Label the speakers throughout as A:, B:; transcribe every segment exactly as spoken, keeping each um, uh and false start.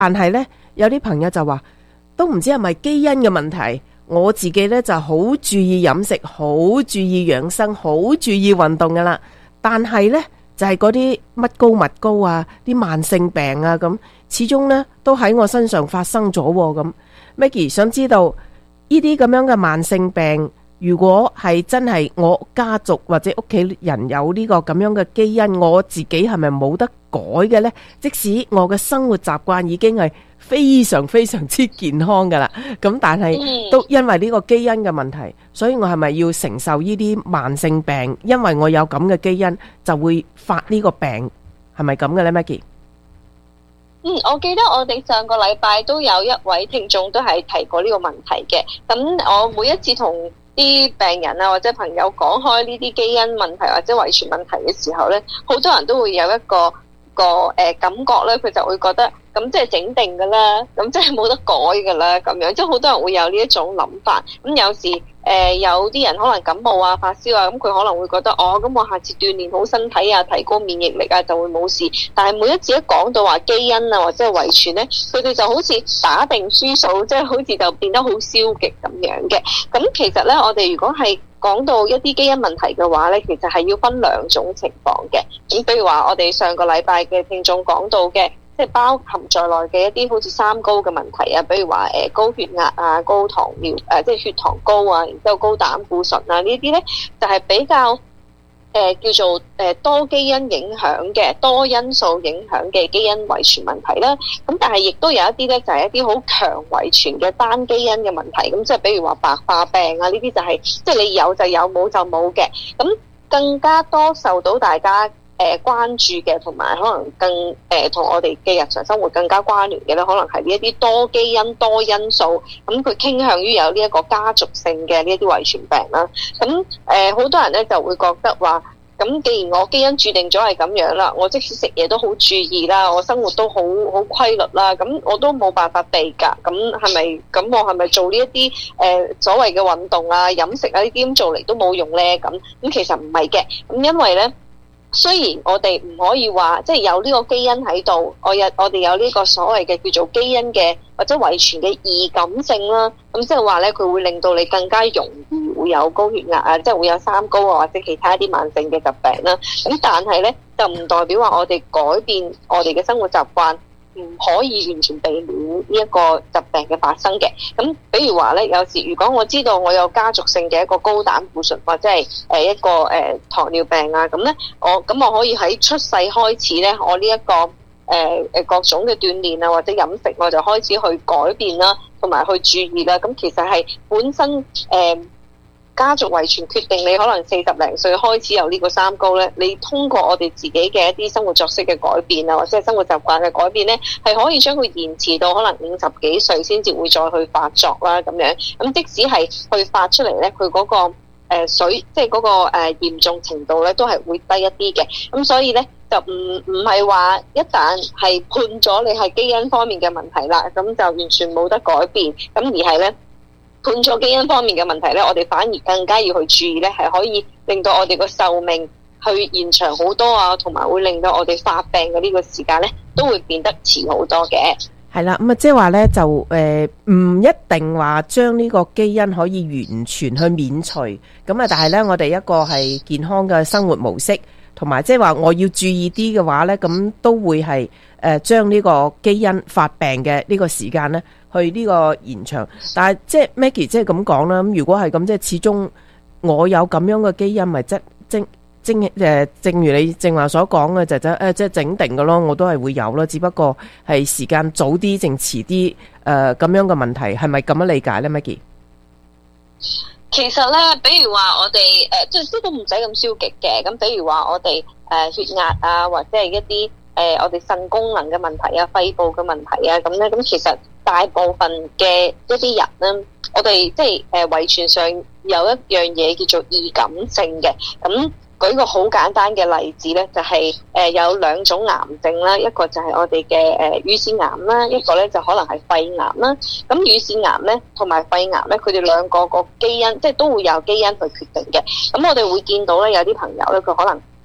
A: 但係呢，有啲朋友就話都唔知係咪基因嘅問題。我自己呢就好注意飲食，好注意養生，好注意運動噶啦。但係呢，就係嗰啲乜高乜高啊，啲慢性病啊咁，始終呢都喺我身上發生咗咁。Maggie 想知道呢啲咁樣嘅慢性病，如果係真係我家族或者屋企人有呢個咁樣嘅基因，我自己係咪冇得改嘅呢？即使我嘅生活習慣已經係非常非常之健康噶啦，咁但係都因為呢個基因嘅問題，所以我係咪要承受呢啲慢性病？因為我有咁嘅基因，就會發呢個病，係咪咁嘅呢 Maggie？
B: 嗯，我記得我哋上個禮拜都有一位聽眾都係提過呢個問題嘅。咁我每一次同啲病人啊或者朋友講開呢啲基因問題或者遺傳問題嘅時候咧，好多人都會有一個個誒、呃、感覺咧，佢就會覺得咁即係整定噶啦，咁即係冇得改噶啦，咁樣即係好多人會有呢一種諗法。咁有時誒、呃、有啲人可能感冒啊發燒啊，咁佢可能會覺得哦，咁我下次鍛鍊好身體啊，提高免疫力啊，就會冇事。但係每一次一講到話基因啊或者係遺傳咧，佢哋就好似打定輸數，即係好似就變得好消極咁樣嘅。咁其實咧，我哋如果係講到一啲基因問題嘅話咧，其實係要分兩種情況嘅。咁比如話我哋上個禮拜嘅聽眾講到嘅，即係包含在內嘅一啲好似三高嘅問題啊，比如話誒高血壓啊、高糖尿誒即係血糖高啊，然之後高膽固醇啊，呢啲咧就係比較誒、呃、叫做誒多基因影響嘅、多因素影響嘅基因遺傳問題啦。咁但係亦都有一啲咧就係一啲好強遺傳嘅單基因嘅問題。咁即係比如話白化病啊，呢啲就係即係你有就有，冇就冇嘅。咁更加多受到大家誒關注嘅，同埋可能更誒同、呃、我哋嘅日常生活更加關聯嘅咧，可能係呢一啲多基因多因素，咁佢傾向於有呢一個家族性嘅呢一啲遺傳病啦。咁誒好多人咧就會覺得話，咁既然我基因注定咗係咁樣啦，我即使食嘢都好注意啦，我生活都好好規律啦，咁我都冇辦法避㗎。咁係咪咁我係咪做呢一啲誒所謂嘅運動啊、飲食啊呢啲咁做嚟都冇用咧？咁咁其實唔係嘅。咁因為咧，雖然我哋唔可以話即係有呢個基因喺度，我有我哋有呢個所謂嘅叫做基因嘅或者遺傳嘅易感性啦，咁即係話咧佢會令到你更加容易會有高血壓啊，即係會有三高啊或者其他一啲慢性嘅疾病啦。咁但係咧就唔代表話我哋改變我哋嘅生活習慣唔可以完全避免呢一個疾病嘅發生嘅。咁比如話咧，有時如果我知道我有家族性嘅一個高膽固醇或者係誒一個誒、呃、糖尿病啊，咁咧我咁我可以喺出世開始咧，我呢、這、一個誒誒、呃、各種嘅鍛鍊啊或者飲食，我就開始去改變啦，同埋去注意啦。咁其實係本身誒。呃家族遺傳決定你可能四十零歲開始有呢個三高咧，你通過我哋自己嘅一啲生活作息嘅改變啊，或者係生活習慣嘅改變咧，係可以將佢延遲到可能五十幾歲先至會再去發作啦咁樣。咁即使係去發出嚟咧，佢嗰個誒水即係嗰個誒嚴重程度咧，都係會低一啲嘅。咁所以咧就唔唔係話一旦係判咗你係基因方面嘅問題啦，咁就完全冇得改變。咁而係咧。判咗基因方面嘅問題咧，我哋反而更加要去注意咧，係可以令到我哋個壽命去延長好多啊，同埋會令到我哋發病嘅呢個時間咧，都會變得遲好多嘅。
A: 係啦，咁啊，即係話咧，就誒唔一定話將呢個基因可以完全去免除，咁啊，但係咧，我哋一個係健康嘅生活模式，同埋即係話我要注意啲嘅話咧，咁都會係誒將呢個基因發病嘅呢個時間咧。去呢個延長，但係即係 Maggie 即係咁講啦。咁如果係咁，即係始終我有咁樣嘅基因，咪即正正誒，正如你正話所講嘅，就就誒即係整定嘅咯。我都係會有咯，只不過係時間早啲定遲啲誒咁樣嘅問題，係咪咁樣理解咧 ，Maggie？
B: 其實咧，比如話我哋誒，即係都唔使咁消極嘅。咁比如話我哋誒血壓啊，或者係一啲誒我哋腎功能嘅問題啊、肺部嘅問題啊，咁咧咁其實。大部分嘅一啲人咧，我哋即係誒遺傳上有一樣嘢叫做易感性嘅。咁舉個好簡單嘅例子咧，就係、是、誒有兩種癌症啦，一個就係我哋嘅誒乳腺癌啦，一個咧就可能係肺癌啦。咁乳腺癌咧同埋肺癌咧，佢哋兩個個基因即係都會有基因去決定嘅。咁我哋會見到咧，有啲朋友咧，佢可能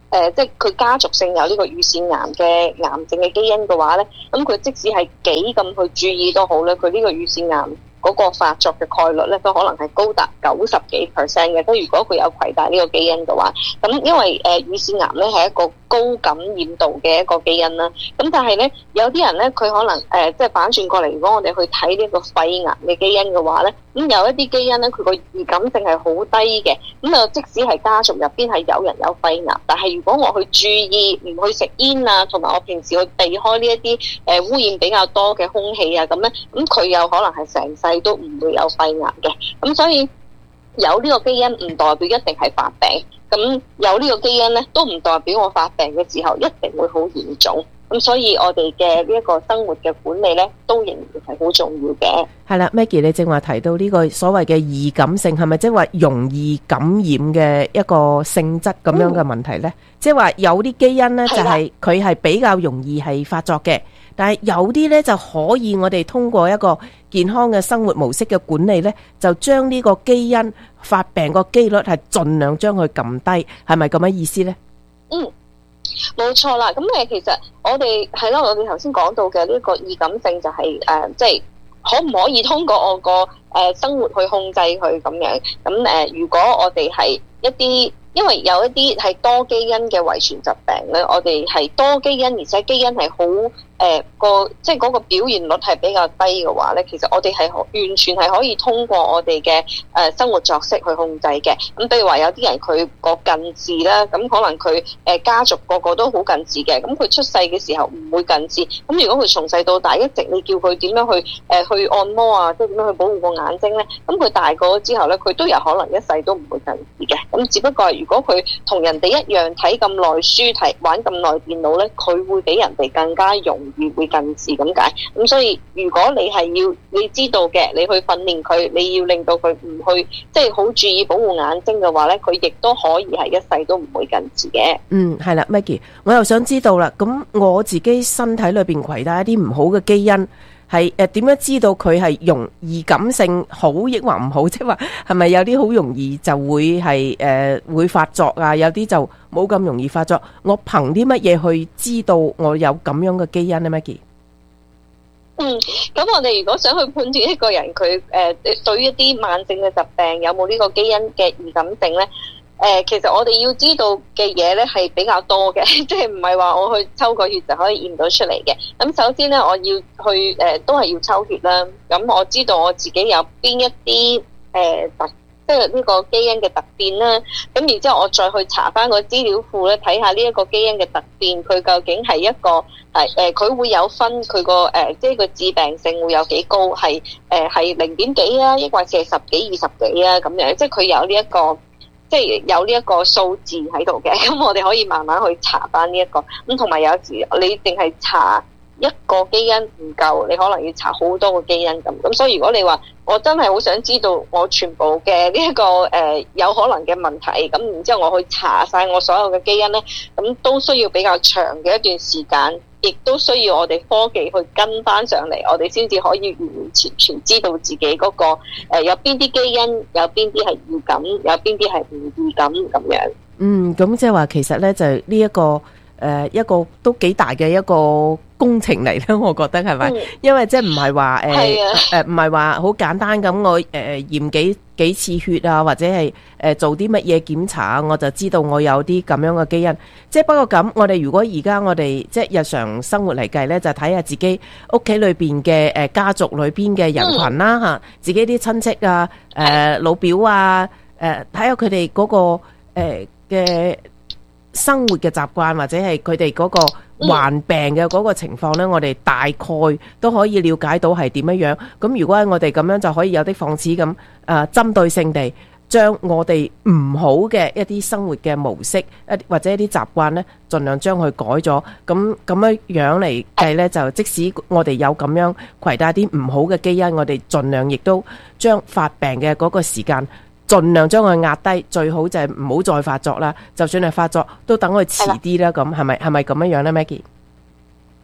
B: 誒，即係佢家族性有呢個乳腺癌嘅癌症嘅基因嘅話咧，咁佢即使係幾咁去注意都好咧，佢呢個乳腺癌嗰個發作嘅概率咧，都可能係高達九十幾 percent 嘅。即如果佢有攜帶呢個基因嘅話，咁因為誒乳腺癌咧係一個高感染度嘅一個基因啦。咁但係咧，有啲人咧佢可能誒、呃、即係反轉過嚟，如果我哋去睇呢個肺癌嘅基因嘅話咧，咁有一啲基因咧佢個易感性係好低嘅。咁啊，即使係家族入邊係有人有肺癌，但係如果我去注意唔去食煙啊，同埋我平時去避開呢一啲誒污染比較多嘅空氣啊，咁咧，咁佢有可能係成世都唔會有肺癌嘅。咁所以有呢個基因唔代表一定係發病，咁有呢個基因咧都唔代表我發病嘅時候一定會好嚴重。咁所以我哋嘅呢一個生活嘅管理咧，都仍然係好重要嘅。
A: 係啦，Maggie，你正話提到呢個所謂嘅易感性，係咪即係話容易感染嘅一個性質咁樣嘅問題呢？即係話有啲基因呢，就係佢係比較容易係發作嘅，但係有啲呢，就可以我哋通過一個健康嘅生活模式嘅管理呢，就將呢個基因發病個機率係盡量將佢撳低，係咪咁嘅意思呢？嗯。
B: 冇錯啦，咁誒其實我哋係咯，我哋頭先講到嘅呢個易感性就係、是、誒，即、呃、係、就是、可唔可以通過我個誒、呃、生活去控制佢咁樣？咁誒、呃，如果我哋係一啲，因為有一啲係多基因嘅遺傳疾病咧，我哋係多基因，而且基因係好誒個，即係嗰個表現率係比較低嘅話咧，其實我哋係完全係可以通過我哋嘅誒生活作息去控制嘅。咁譬如話有啲人佢個近視啦，咁可能佢誒家族個個都好近視嘅，咁佢出世嘅時候唔會近視，咁如果佢從細到大一直你叫佢點樣去誒去按摩啊，即係點樣去保護個眼睛咧，咁佢大個咗之後咧，佢都有可能一世都唔會近視嘅。咁只不過係如果佢同人哋一樣睇咁耐書、睇玩咁耐電腦咧，佢會比人哋更加容易會近視咁解。咁所以如果你係要你知道嘅，你去訓練佢，你要令到佢唔去即係好注意保護眼睛嘅話咧，佢亦都可以係一世都唔會近視嘅。嗯，
A: 係啦，Maggie，我又想知道啦，咁我自己身體裏邊攜帶一啲唔好嘅基因。係誒，點樣知道佢係容易感性好抑或唔好？即係話係咪有啲好容易就會係誒、呃、會發作啊？有啲就冇咁容易發作。我憑啲乜嘢去知道我有咁樣嘅基因呢？ Maggie？
B: 嗯，咁我哋如果想去判斷一個人佢誒、呃、對於一啲慢性嘅疾病有冇呢個基因嘅易感性咧？誒、呃，其實我哋要知道嘅嘢咧係比較多嘅，即係唔係話我去抽個血就可以驗到出嚟嘅。咁首先咧，我要去誒、呃，都係要抽血啦。咁我知道我自己有邊一啲誒特，即係呢個基因嘅突變啦。咁然之後我再去查翻個資料庫咧，睇下呢一個基因嘅突變，佢究竟係一個係誒，佢、呃、會有分佢個誒，即係個致病性會有幾高，係誒係零點幾啊，抑或係十幾、二十幾啊咁樣，即係佢有呢、這、一個。即係有呢一個數字喺度嘅，咁我哋可以慢慢去查翻呢一個。咁同埋有時你淨係查一個基因唔夠，你可能要查好多個基因咁。咁所以如果你話我真係好想知道我全部嘅呢一個誒、呃、有可能嘅問題，咁然之後我去查晒我所有嘅基因咧，咁都需要比較長嘅一段時間。亦都需要我哋科技去跟翻上嚟，我哋先至可以完完全全知道自己嗰、那個誒、呃、有邊啲基因，有邊啲係易感，有邊啲係唔易感咁樣。
A: 嗯，咁即係話其實咧就呢、是、一個誒、呃、一個都幾大嘅一個工程嚟咧，我覺得係咪？嗯、因為即係唔係話誒誒唔係話好簡單咁，我誒驗幾幾次血啊，或者係誒、呃、做啲乜嘢檢查啊，我就知道我有啲咁樣嘅基因。即係不過咁，我哋如果而家我哋即係日常生活嚟計咧，就睇下自己屋企裏邊嘅誒家族裏邊嘅人群啦吓，嗯、自己啲親戚啊、誒、呃、老表啊、誒睇下佢哋嗰個誒嘅、呃、生活嘅習慣，或者係佢哋嗰個患病嘅嗰個情況咧，我哋大概都可以了解到係點樣樣。咁如果係我哋咁樣，就可以有的放矢咁誒針對性地將我哋唔好嘅一啲生活嘅模式，一或者一啲習慣咧，盡量將佢改咗。咁咁樣樣嚟計咧，就即使我哋有咁樣攜帶啲唔好嘅基因，我哋盡量亦都將發病嘅嗰個時間盡量將佢壓低，最好就係唔好再發作啦。就算係發作，都等佢遲啲啦。咁係咪係咪咁樣樣咧，Maggie？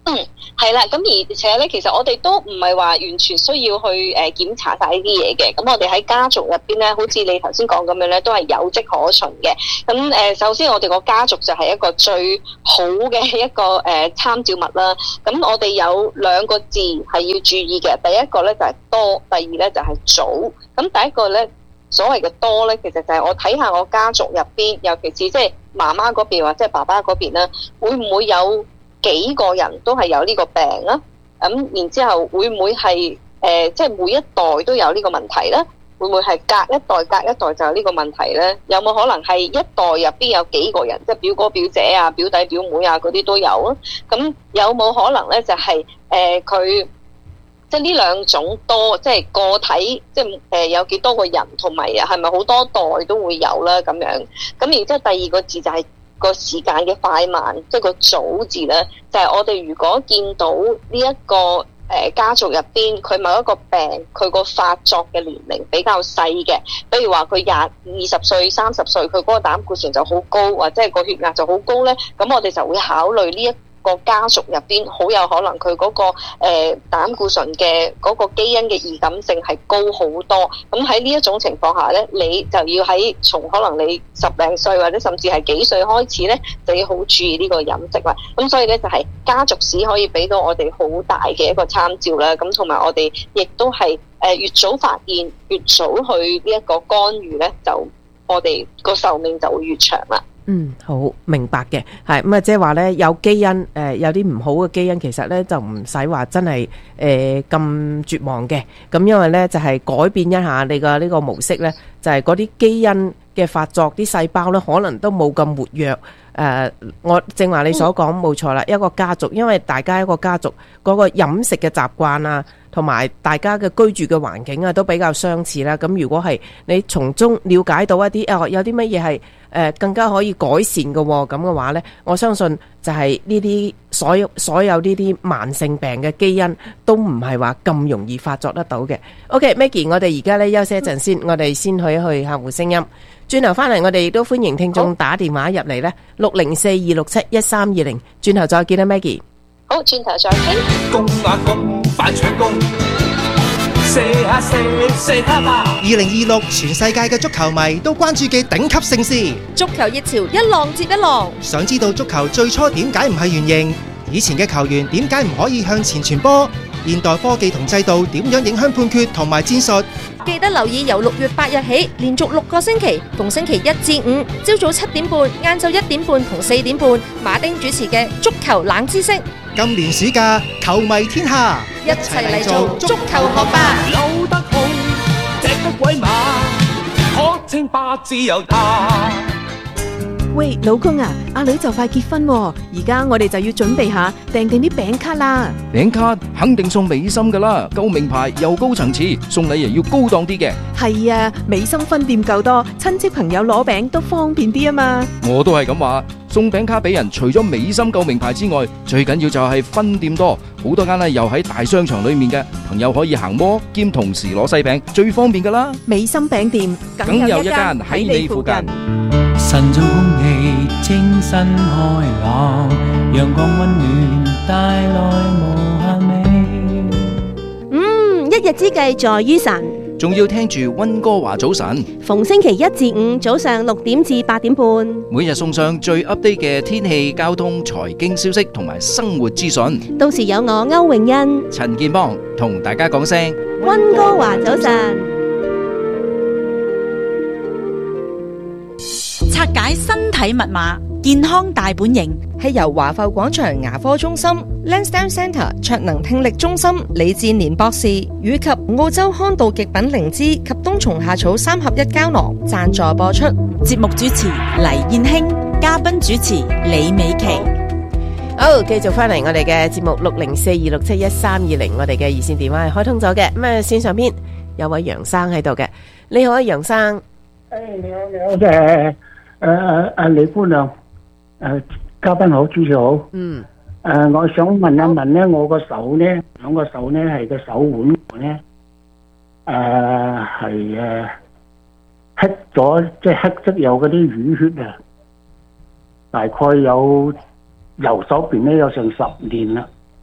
B: 嗯，係啦，咁而且咧，其實我哋都唔係話完全需要去誒檢查晒呢啲嘢嘅。咁我哋喺家族入邊咧，好似你頭先講咁樣咧，都係有跡可循嘅。咁誒，首先我哋個家族就係一個最好嘅一個誒參照物啦。咁我哋有兩個字係要注意嘅，第一個咧就係多，第二咧就係早。咁第一個咧，所謂嘅多咧，其實就係我睇下我家族入邊，尤其是即係媽媽嗰邊或者係爸爸嗰邊咧，會唔會有幾個人都係有呢個病啦？咁然之後會唔會係誒、呃，即係每一代都有呢個問題咧？會唔會係隔一代隔一代就有呢個問題咧？有冇可能係一代入邊有幾個人，即係表哥表姐啊、表弟表妹啊嗰啲都有啊？咁有冇可能咧？就係誒佢即係呢兩種多，即係個體，即係誒有幾多個人，同埋係咪好多代都會有啦？咁樣咁然之後第二個字就係、是。個時間嘅快慢，即係個早字咧，就係、是、我哋如果見到呢、這、一個誒、呃、家族入邊，佢某一個病，佢個發作嘅年齡比較細嘅，比如話佢廿二十歲、三十歲，佢嗰個膽固醇就好高，或者係個血壓就好高咧，咁我哋就會考慮呢一個家族入邊好有可能佢嗰、那個誒、呃、膽固醇嘅嗰個基因嘅易感性係高好多。咁喺呢一種情況下咧，你就要喺從可能你十零歲或者甚至係幾歲開始咧，就要好注意呢個飲食啦。咁所以咧就係、是、家族史可以俾到我哋好大嘅一個參照啦。咁同埋我哋亦都係誒越早發現越早去呢一個干預咧，就我哋個壽命就會越長啦。
A: 嗯，好明白嘅，係咁啊，即係話咧有基因誒、呃，有啲唔好嘅基因，其實咧就唔使話真係誒咁絕望嘅。咁因為咧就係、是、改變一下你嘅呢個模式咧，就係嗰啲基因嘅發作，啲細胞咧可能都冇咁活躍。誒、呃，我正話你所講冇錯啦，一個家族，因為大家一個家族嗰個飲食嘅習慣啊，同埋大家嘅居住嘅環境啊，都比較相似啦。咁如果係你從中了解到一啲誒、呃，有啲乜嘢係誒更加可以改善嘅咁嘅話呢，我相信就係呢啲所有所有呢啲慢性病嘅基因都唔係話咁容易發作得到嘅。OK，Maggie， 我哋而家呢休息一陣先，我哋先去一去客戶聲音。轉頭翻嚟，我哋亦都歡迎聽眾打電話入嚟呢，六零四二六七一三二零。轉頭再見啦 ，Maggie。
B: 好，轉頭再傾。
C: 公啊公，快搶攻！射下射，射下吧！
D: 二零二六全世界嘅足球迷都關注嘅頂級盛事，
E: 足球熱潮一浪接一浪。
D: 想知道足球最初點解唔係圓形？以前嘅球員點解唔可以向前傳波？現代科技同制度點樣影響判決同埋戰術？
E: 記得留意由六月八日起，連續六個星期，逢星期一至五，朝早七點半、晏晝一點半同四點半，馬丁主持嘅足球冷知識。
D: 今年暑假，球迷天下，
E: 一齊嚟做足球學霸。
C: 扭得好，隻得鬼馬，可稱霸自由他。
F: 喂，老公啊，阿女就快結婚喎，而家我哋就要準備下訂定啲餅卡啦。
G: 餅卡肯定送美心噶啦，夠名牌又高層次，送禮又要高檔啲嘅。
F: 係啊，美心分店夠多，親戚朋友攞餅都方便啲啊嘛。
G: 我都係咁話，送餅卡俾人，除咗美心夠名牌之外，最緊要就係分店多，好多間咧又喺大商場裏面嘅，朋友可以行摩兼同時攞西餅，最方便噶啦。
F: 美心餅店
G: 梗有一間喺你附近。
H: 晨早空氣清新開朗，陽光溫暖帶來無限美。
I: 嗯，一日之計在於晨，
G: 仲要聽住溫哥華早晨，
I: 逢星期一至五早上六點至八點半，
G: 每日送上最 update 嘅天氣、交通、財經消息同埋生活資訊。
I: 到時有我歐永欣、
G: 陳建邦同大家講聲
I: 溫哥華早晨。
J: 拆解身體密碼，健康大本營，
E: 係由華埠廣場牙科中心、Lansdowne Centre 卓能聽力中心李志年博士以及澳洲康道極品靈芝及冬蟲夏草三合一膠囊贊助播出。
J: 節目主持黎燕卿，嘉賓主持李美琪。
A: 好，繼續翻嚟我哋嘅節目六零四二六七一三二零，我哋嘅熱線電話係開通咗嘅。咁啊，線上邊有位楊生喺度嘅，你好啊，楊生。
K: 誒，你好，你好，即係。誒誒誒，李姑娘，誒，嘉賓好，主持好。嗯。誒，我想問一問咧，我個手咧，兩個手咧係個手腕咧，誒係誒黑咗，即係黑色有嗰啲淤血啊，大概有右手邊咧有成十年啦。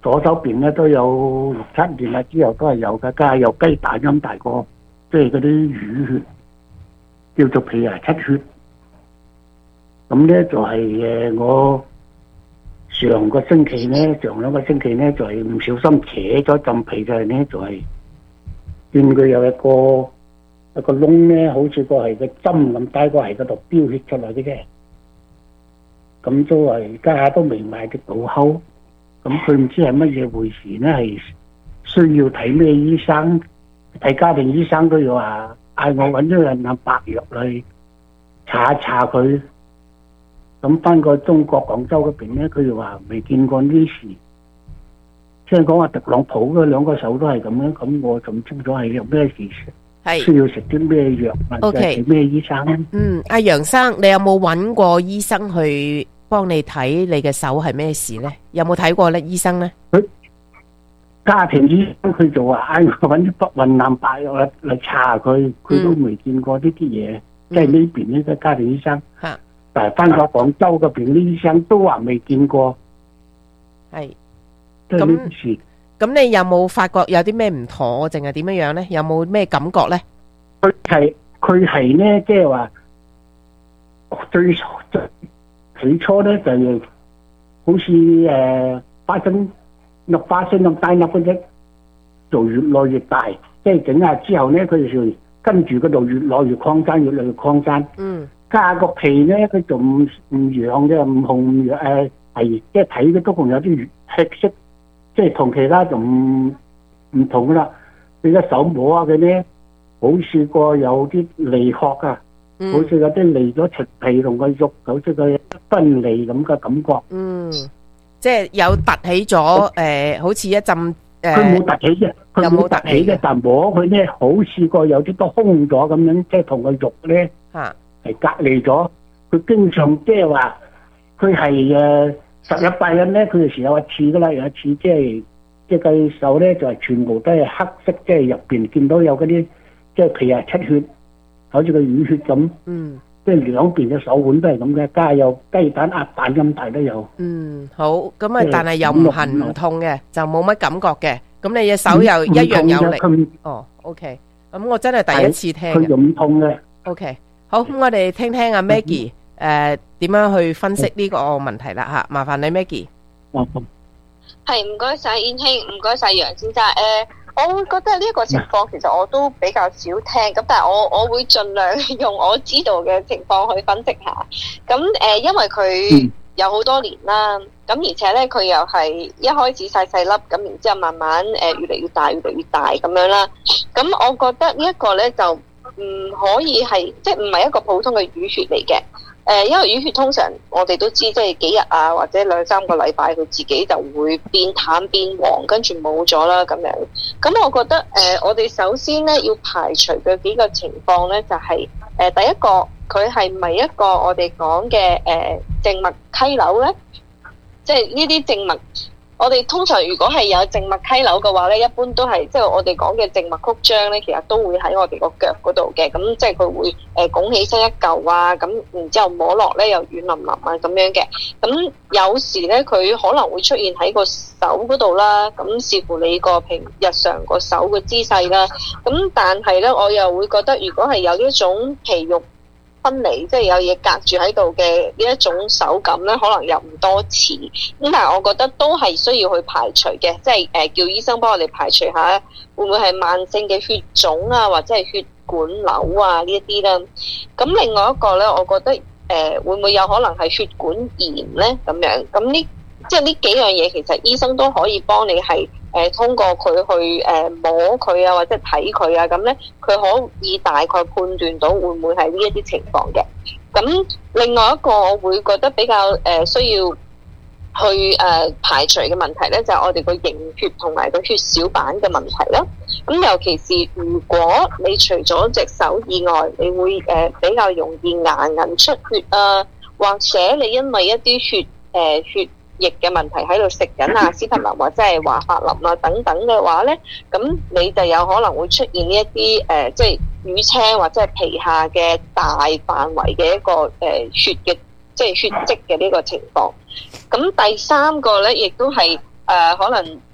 K: 左手邊咧都有六七年啦，之後都係有嘅，加有雞蛋咁大個，即係嗰啲淤血，叫做皮下出血。咁咧就係、是、誒我上個星期咧，上兩個星期咧就係、是、唔小心扯咗浸皮嘅咧，就係、是、見佢有一個一個窿咧，好似個係個針咁大個，喺嗰度飆血出嚟嘅啫。咁都係而家都未買得到口。咁佢唔知係乜嘢回事咧，係需要睇咩醫生？睇家庭醫生都要話嗌我揾咗人拿白藥嚟查一查佢。咁翻過中國廣州嗰邊咧，佢又話未見過呢事。聽講話特朗普嗰兩個手都係咁樣，咁我就唔清楚係有咩事，
A: 係
K: 需要食啲咩藥，或者係咩醫生？
A: 嗯，阿楊生，你有冇揾過醫生去幫你睇你嘅手係咩事咧？有冇睇過咧？醫生咧？
K: 佢家庭醫生佢就話嗌我揾啲北雲南白藥嚟嚟查佢，佢都未見過呢啲嘢。即係呢邊呢個家庭醫生，
A: 嚇，
K: 但係翻過廣州嗰邊啲醫生都話未見過。
A: 係。
K: 咁
A: 咁你有冇發覺有啲咩唔妥，定係點樣樣咧？有冇咩感覺咧？
K: 佢係佢係咧，即係話最最起初咧就係好似誒花生粒花生咁大粒嗰隻，就越來越大。即係整下之後咧，佢就跟住嗰度越來越擴散，越來越擴散。
A: 嗯。
K: 加個皮咧，佢就唔唔癢嘅，唔紅唔癢誒，係即係睇嘅都仲有啲血色。即係同其他就唔唔同啦，你個手摸下嘅咧，好似個有啲離殼啊，
A: 嗯、
K: 好似有啲離咗陳皮同個肉，好似個分離咁嘅感覺。
A: 嗯，即係有凸起咗，誒、呃，好似一陣誒。
K: 佢冇凸起嘅，佢冇凸起嘅，但摸佢咧，好似個有啲都空咗咁樣，即係同個肉咧係隔離咗。佢經常即係話，佢係誒。十日八日咧，佢有時有一次噶啦，有一次即係即係個手咧就係、是、全部都係黑色，即係入邊見到有嗰啲即係皮下出血，好似個淤血咁。嗯，即係兩邊嘅手腕都係咁嘅，加有雞蛋鴨蛋咁大都有。
A: 嗯，好，咁啊，但係又唔痕唔痛嘅，就冇乜感覺嘅。咁你嘅手又一樣有力。哦 ，OK，咁我真係第一次聽。
K: 佢唔痛嘅。
A: OK，好，咁我哋聽聽阿 Maggie。誒，點、呃、樣去分析呢個問題啦？吓，麻煩你 Maggie。
B: 係，唔該晒燕兄，唔該晒楊先生。誒、呃，我會覺得呢一個情況其實我都比較少聽，咁但係我我會盡量用我知道嘅情況去分析下。咁誒、呃，因為佢有好多年啦，咁而且咧佢又係一開始細細粒，咁然之後慢慢誒、呃、越嚟越大，越嚟越大咁樣啦。咁我覺得呢一個咧就唔可以係，即係唔係一個普通嘅淤血嚟嘅。誒、呃，因為淤血通常我哋都知，即係幾日啊，或者兩三個禮拜，佢自己就會變淡變黃，跟住冇咗啦咁樣。咁我覺得誒、呃，我哋首先咧要排除嘅幾個情況咧，就係、是、誒、呃、第一個，佢係咪一個我哋講嘅誒靜脈溪瘤咧？即係呢啲靜脈。我哋通常如果係有靜脈溪瘤嘅話咧，一般都係即係我哋講嘅靜脈曲張咧，其實都會喺我哋個腳嗰度嘅。咁即係佢會誒拱起身一嚿啊，咁然之後摸落咧又軟腍腍啊咁樣嘅。咁有時咧佢可能會出現喺個手嗰度啦。咁視乎你個平日常個手嘅姿勢啦。咁但係咧，我又會覺得如果係有呢種皮肉分離，即係有嘢隔住喺度嘅呢一種手感咧，可能又唔多似。咁但係我覺得都係需要去排除嘅，即係誒叫醫生幫我哋排除下會唔會係慢性嘅血腫啊，或者係血管瘤啊呢一啲啦。咁另外一個咧，我覺得誒、呃、會唔會有可能係血管炎咧咁樣？咁呢即係呢幾樣嘢，其實醫生都可以幫你係誒、呃、通過佢去誒、呃、摸佢啊，或者睇佢啊，咁咧佢可以大概判斷到會唔會係呢一啲情況嘅。咁另外一個我會覺得比較誒、呃、需要去誒、呃、排除嘅問題咧，就係、是、我哋個凝血同埋個血小板嘅問題啦。咁尤其是如果你除咗隻手以外，你會誒、呃、比較容易牙齦出血啊，或者你因為一啲血誒、呃、血液嘅問題喺度食緊啊司匹林或者係華法林啊等等嘅話咧，咁你就有可能會出現呢一啲誒即係淤青或者係皮下嘅大範圍嘅一個誒、呃、血嘅即係血跡嘅呢個情況。咁第三個咧，亦都係誒可能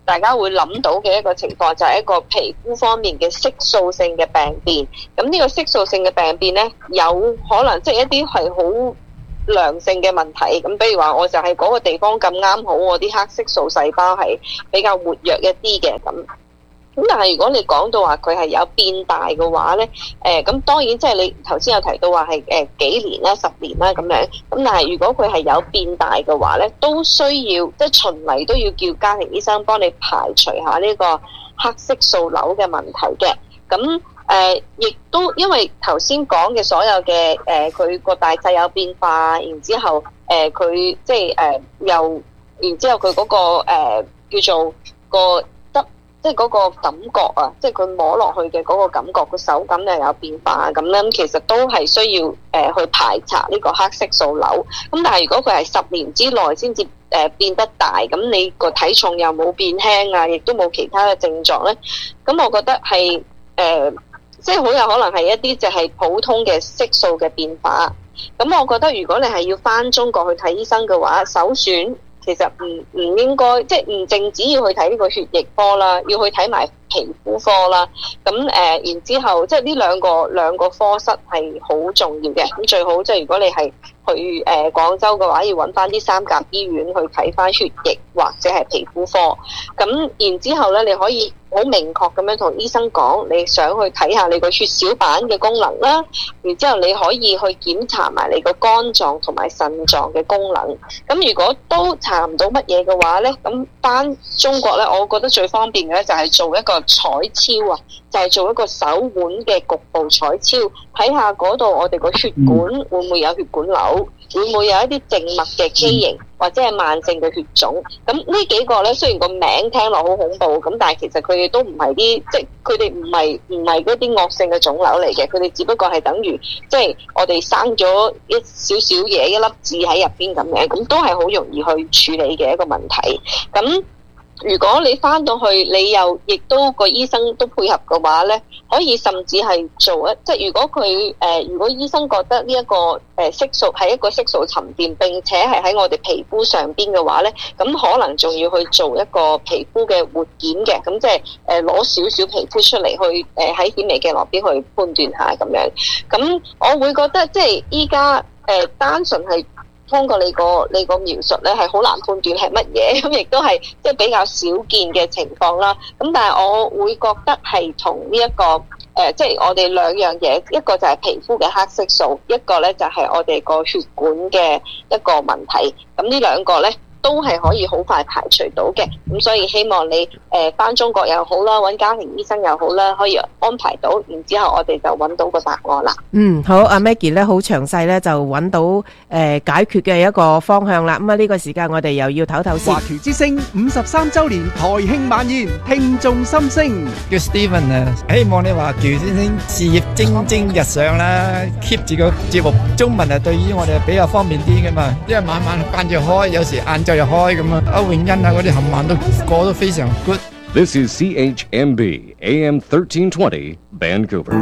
B: 大家會諗到嘅一個情況就係一個皮膚方面嘅色素性嘅病變。咁呢個色素性嘅病變咧，有可能即係一啲係好良性嘅問題。咁比如話，我就係嗰個地方咁啱好，我啲黑色素細胞係比較活躍一啲嘅咁。咁但係如果你講到話佢係有變大嘅話咧，誒、呃、咁當然即係你頭先有提到話係誒幾年啦、十年啦咁樣。咁但係如果佢係有變大嘅話咧，都需要即係循例都要叫家庭醫生幫你排除下呢個黑色素瘤嘅問題嘅。咁誒亦都因為頭先講嘅所有嘅誒佢個大細有變化，然之後誒佢、呃、即係誒、呃、又然之後佢嗰、那個誒、呃、叫做個。即係嗰個感覺啊，即係佢摸落去嘅嗰個感覺，個手感又有變化咁咧，其實都係需要誒、呃、去排查呢個黑色素瘤。咁但係如果佢係十年之內先至誒變得大，咁你個體重又冇變輕啊，亦都冇其他嘅症狀咧，咁我覺得係誒、呃、即係好有可能係一啲就係普通嘅色素嘅變化。咁我覺得如果你係要返中國去睇醫生嘅話，首選。其實唔唔應該，即係唔淨止要去睇呢個血液科啦，要去睇埋皮膚科啦。咁誒、呃，然之後即係呢兩個兩個科室係好重要嘅。咁最好即係如果你係去誒、呃、廣州嘅話，要揾翻啲三甲醫院去睇翻血液或者係皮膚科。咁然之後咧，你可以好明確咁樣同醫生講，你想去睇下你個血小板嘅功能啦。然之後你可以去檢查埋你個肝臟同埋腎臟嘅功能。咁如果都查唔到乜嘢嘅話咧，咁翻中國咧，我覺得最方便嘅咧就係做一個彩超啊，就係、是、做一個手腕嘅局部彩超，睇下嗰度我哋個血管會唔會有血管瘤，會唔會有一啲靜脈嘅畸形或者係慢性嘅血腫。咁呢幾個咧，雖然個名聽落好恐怖，咁但係其實佢哋都唔係啲，即係佢哋唔係唔係嗰啲惡性嘅腫瘤嚟嘅，佢哋只不過係等於即係我哋生咗一少少嘢，一粒痣喺入邊咁樣，咁都係好容易去處理嘅一個問題。咁如果你翻到去，你又亦都個醫生都配合嘅話咧，可以甚至係做一即係如果佢誒、呃，如果醫生覺得呢、這、一個誒、呃、色素係一個色素沉澱，並且係喺我哋皮膚上邊嘅話咧，咁可能仲要去做一個皮膚嘅活檢嘅，咁即係誒攞少少皮膚出嚟去誒喺顯微鏡落邊去判斷下咁樣。咁我會覺得即係依家誒單純係。通過你個你個描述咧，係好難判斷係乜嘢，咁亦都係即係比較少見嘅情況啦。咁但係我會覺得係同呢一個誒，即係我哋兩樣嘢，一個就係皮膚嘅黑色素，一個咧就係我哋個血管嘅一個問題。咁呢兩個咧都係可以好快排除到嘅。咁所以希望你誒返中國又好啦，揾家庭醫生又好啦，可以安排到，然之後我哋就揾到個答案啦。
A: 嗯，好，阿 Maggie 咧好詳細咧就揾到誒、呃、解決嘅一個方向啦。咁啊呢個時間我哋又要唞唞先。
L: 華僑之聲五十三週年台慶晚宴，聽眾心聲。
M: 叫 Steven 啊，希望你華僑之聲事業蒸蒸日上啦 ，keep 住個節目中文啊，對於我哋比較方便啲噶嘛，因為晚晚慣住開，有時晏晝又開咁啊。歐永欣啊嗰啲冚唪唥都過得非常 good。
N: This is C H M B A M thirteen twenty Vancouver。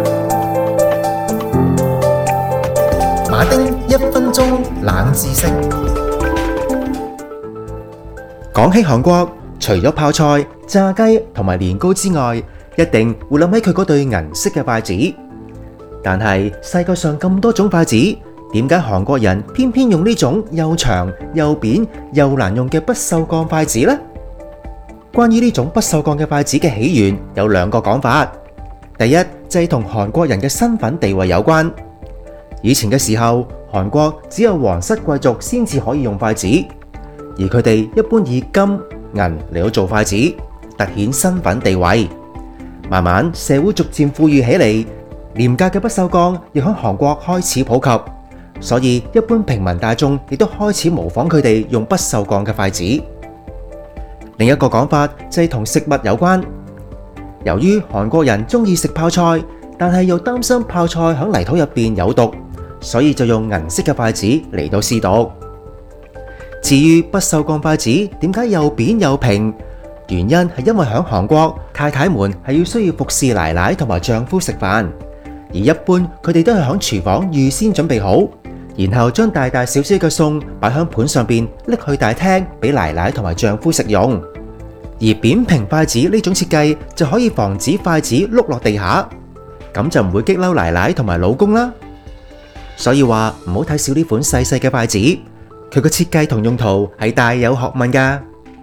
D: 馬丁一分鐘冷知識。講起韓國，除咗泡菜、炸雞同埋年糕之外，一定會諗起佢嗰對銀色嘅筷子。但係世界上咁多種筷子，點解韓國人偏偏用呢種又長又扁又難用嘅不鏽鋼筷子呢？關於呢種不鏽鋼嘅筷子嘅起源有兩個講法。第一就係同韓國人嘅身份地位有關。以前嘅時候，韓國只有皇室貴族先至可以用筷子，而佢哋一般以金銀嚟到做筷子，凸顯身份地位。慢慢社會逐漸富裕起嚟，廉價嘅不鏽鋼亦喺韓國開始普及，所以一般平民大眾亦都開始模仿佢哋用不鏽鋼嘅筷子。另一個講法就係同食物有關。由於韓國人中意食泡菜，但係又擔心泡菜喺泥土入邊有毒，所以就用銀色嘅筷子嚟到試毒。至於不鏽鋼筷子點解又扁又平，原因係因為喺韓國太太們係要需要服侍奶奶同埋丈夫食飯，而一般佢哋都係喺廚房預先準備好，然後將大大小小嘅餸擺喺盤上邊拎去大廳俾奶奶同埋丈夫食用。 而扁平筷子呢種設計就可以防止筷子碌落地下，咁就唔會激嬲奶奶同埋老公啦。所以話唔好睇少呢款細細嘅筷子，佢個設計同用途係大有學問㗎。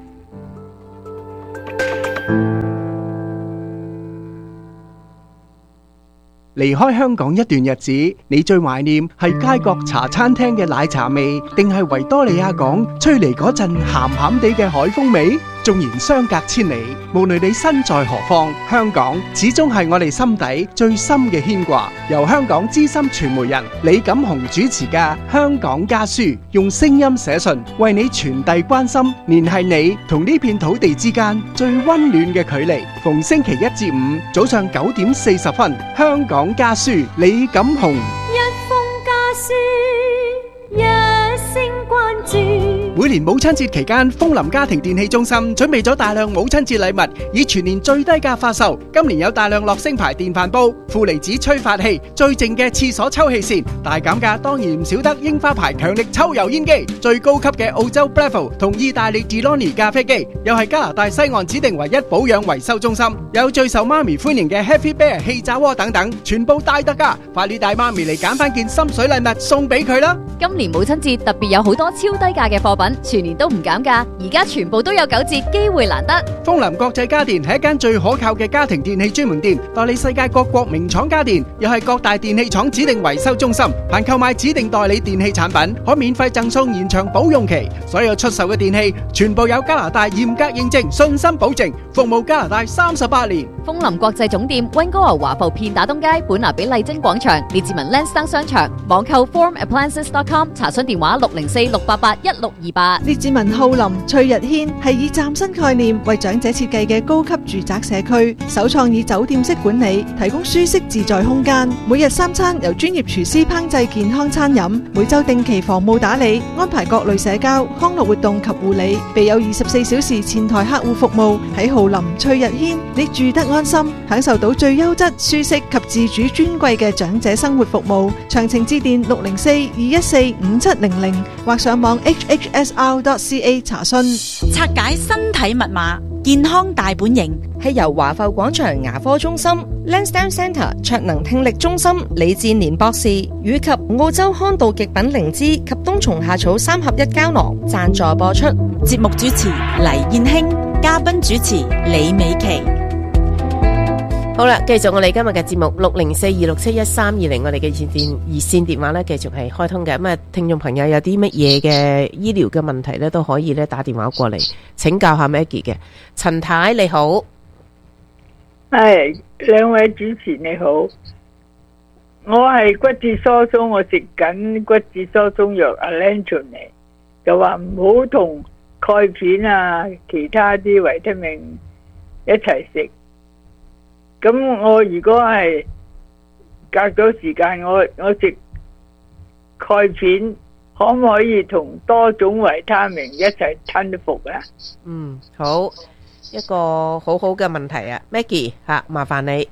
L: 離開香港一段日子，你最懷念係街角茶餐廳嘅奶茶味，定係維多利亞港吹嚟嗰陣鹹鹹地嘅海風味？縱然相隔千里，無論你身在何方，香港始終係我哋心底最深嘅牽掛。由香港資深傳媒人李錦雄主持嘅《香港家書》，用聲音寫信，為你傳遞關心，聯繫你同呢片土地之間最溫暖嘅距離。逢星期一至五早上九點四十分，《香港家書》李錦雄。
O: 一封家書，一聲關注。
L: 每年母親節期間，楓林家庭電器中心準備咗大量母親節禮物，以全年最低價發售。今年有大量樂聲牌電飯煲、負離子吹發器、最靜嘅廁所抽氣扇。大減價當然唔少得櫻花牌強力抽油煙機，最高級嘅澳洲 Breville 同意大利 Delonghi 咖啡機，又係加拿大西岸指定唯一保養維修中心。有最受媽咪歡迎嘅 Happy Bear 氣炸鍋等等，全部大特價，快啲帶媽咪嚟揀翻件心水禮物送俾佢啦！
P: 今年母親節特別有好多超低價嘅貨品，全年都唔減價，而家全部都有九折，機會難得。
L: 楓林國際家電係一間最可靠嘅家庭電器專門店，代理世界各國名廠家電，又係各大電器廠指定維修中心。凡購買指定代理電器產品，可免費贈送延長保用期。所有出售嘅電器全部有加拿大嚴格認證，信心保證，服務加拿大三十八年。
P: 楓林國際總店溫哥華華埠片打東街本拿比麗晶廣場，列治文 Lansdowne 商場，網購 form appliances dot com， 查詢電話六零四六八八一六二八。
Q: 列治文浩林翠日軒係以嶄新概念為長者設計嘅高級住宅社區，首創以酒店式管理，提供舒適自在空間。每日三餐由專業廚師烹製健康餐飲，每週定期房務打理，安排各類社交康樂活動及護理，備有二十四小時前台客戶服務。喺浩林翠日軒，你住得安心，享受到最優質、舒適及自主尊貴嘅長者生活服務。詳情致電六零四二一四五七零零或上網 h h s r dot c a 查詢。
J: 拆解身體密碼，健康大本營
E: 係由華埠廣場牙科中心、Lansdowne Centre 卓能聽力中心李志年博士以及澳洲康道極品靈芝及冬蟲夏草三合一膠囊贊助播出。
J: 節目主持黎燕卿，嘉賓主持李美琪。
A: 好啦，繼續我哋今日嘅節目，六零四二六七一三二零，我哋嘅熱線熱線電話咧繼續係開通嘅。咁啊，聽眾朋友有啲乜嘢嘅醫療嘅問題咧，都可以咧打電話過嚟請教下 Maggie 嘅。陳太你好，
R: 係兩位主持你好，我係骨質疏鬆，我食緊骨質疏鬆藥 Alendronate， 就話唔好同鈣片啊，其他啲維他命一齊食。咁我如果係隔咗時間，我我食鈣片，可唔可以同多種維他命一齊吞服啊？
A: 嗯，好，一個好好嘅問題啊 ，Maggie 吓，麻煩你。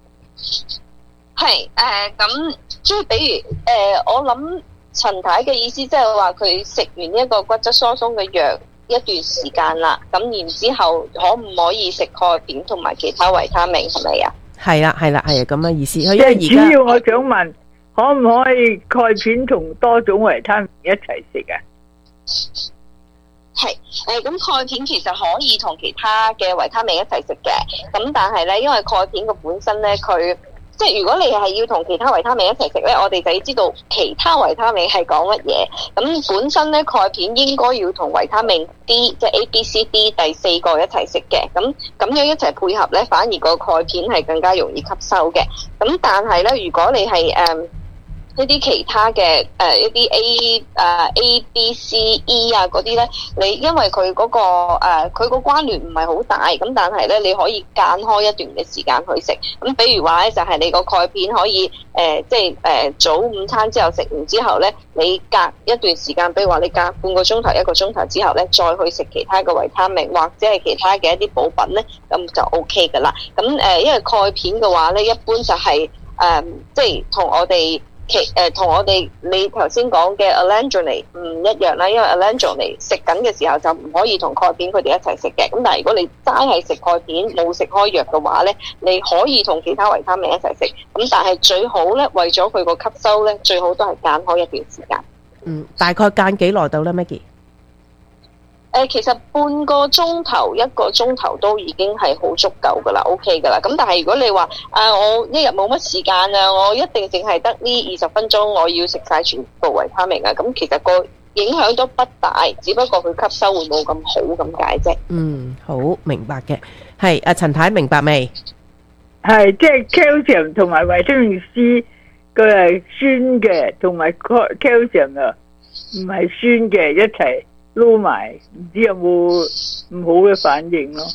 B: 係誒，咁即係比如誒、呃，我諗陳太嘅意思即係話佢食完一個骨質疏鬆嘅藥一段時間啦，咁然之後可唔可以食鈣片同埋其他維他命係咪啊？
A: 係啦係啦係咁嘅意思。因為
R: 而家主要我想問，可唔可以鈣片同多種維他命一齊食啊？
B: 係誒，咁鈣片其實可以同其他嘅維他命一齊食嘅，咁但係咧，因為鈣片嘅本身咧，佢即係如果你係要同其他維他命一齊食咧，我哋就要知道其他維他命係講乜嘢。咁本身咧，鈣片應該要同維他命 D， 即係 A、B、C、D 第四個一齊食嘅。咁咁樣一齊配合咧，反而個鈣片係更加容易吸收嘅。咁但係咧，如果你係誒，嗯一啲其他嘅誒、呃、一啲 A 誒、呃、A B C E 啊嗰啲咧，你因為佢嗰、嗰個誒佢個關聯唔係好大，咁但係咧你可以間開一段嘅時間去食。咁比如話咧，就係、是、你個鈣片可以誒、呃、即係誒、呃、早午餐之後食完之後咧，你隔一段時間，比如話你隔半個鐘頭一個鐘頭之後咧，再去食其他嘅維他命或者係其他嘅一啲補品咧，咁就 O K 噶啦。咁誒、呃、因為鈣片嘅話咧，一般就係、是、誒、呃、即係同我哋其誒同我哋你頭先講嘅 Alendronate 唔一樣啦，因為 Alendronate 食緊嘅時候就唔可以同鈣片佢哋一齊食嘅。咁但係如果你齋係食鈣片冇食開藥嘅話咧，你可以同其他維他命一齊食。咁但係最好咧，為咗佢個吸收咧，最好都係間開一段時間。
A: 嗯，大概間幾耐到咧 ，Maggie？
B: 誒，其實半個鐘頭、一個鐘頭都已經係好足夠噶啦 ，OK 噶啦。咁但係如果你話啊，我一日冇乜時間啊，我一定淨係得呢二十分鐘，我要食晒全部維他命啊，咁其實個影響都不大，只不過佢吸收會冇咁好咁解啫。
A: 嗯，好明白嘅。係阿陳太明白未？
R: 係即係 calcium 同埋維他命 C， 佢係酸嘅，同埋 calcium 啊，唔係酸嘅一齊。撈埋，唔知有冇唔好嘅反應咯？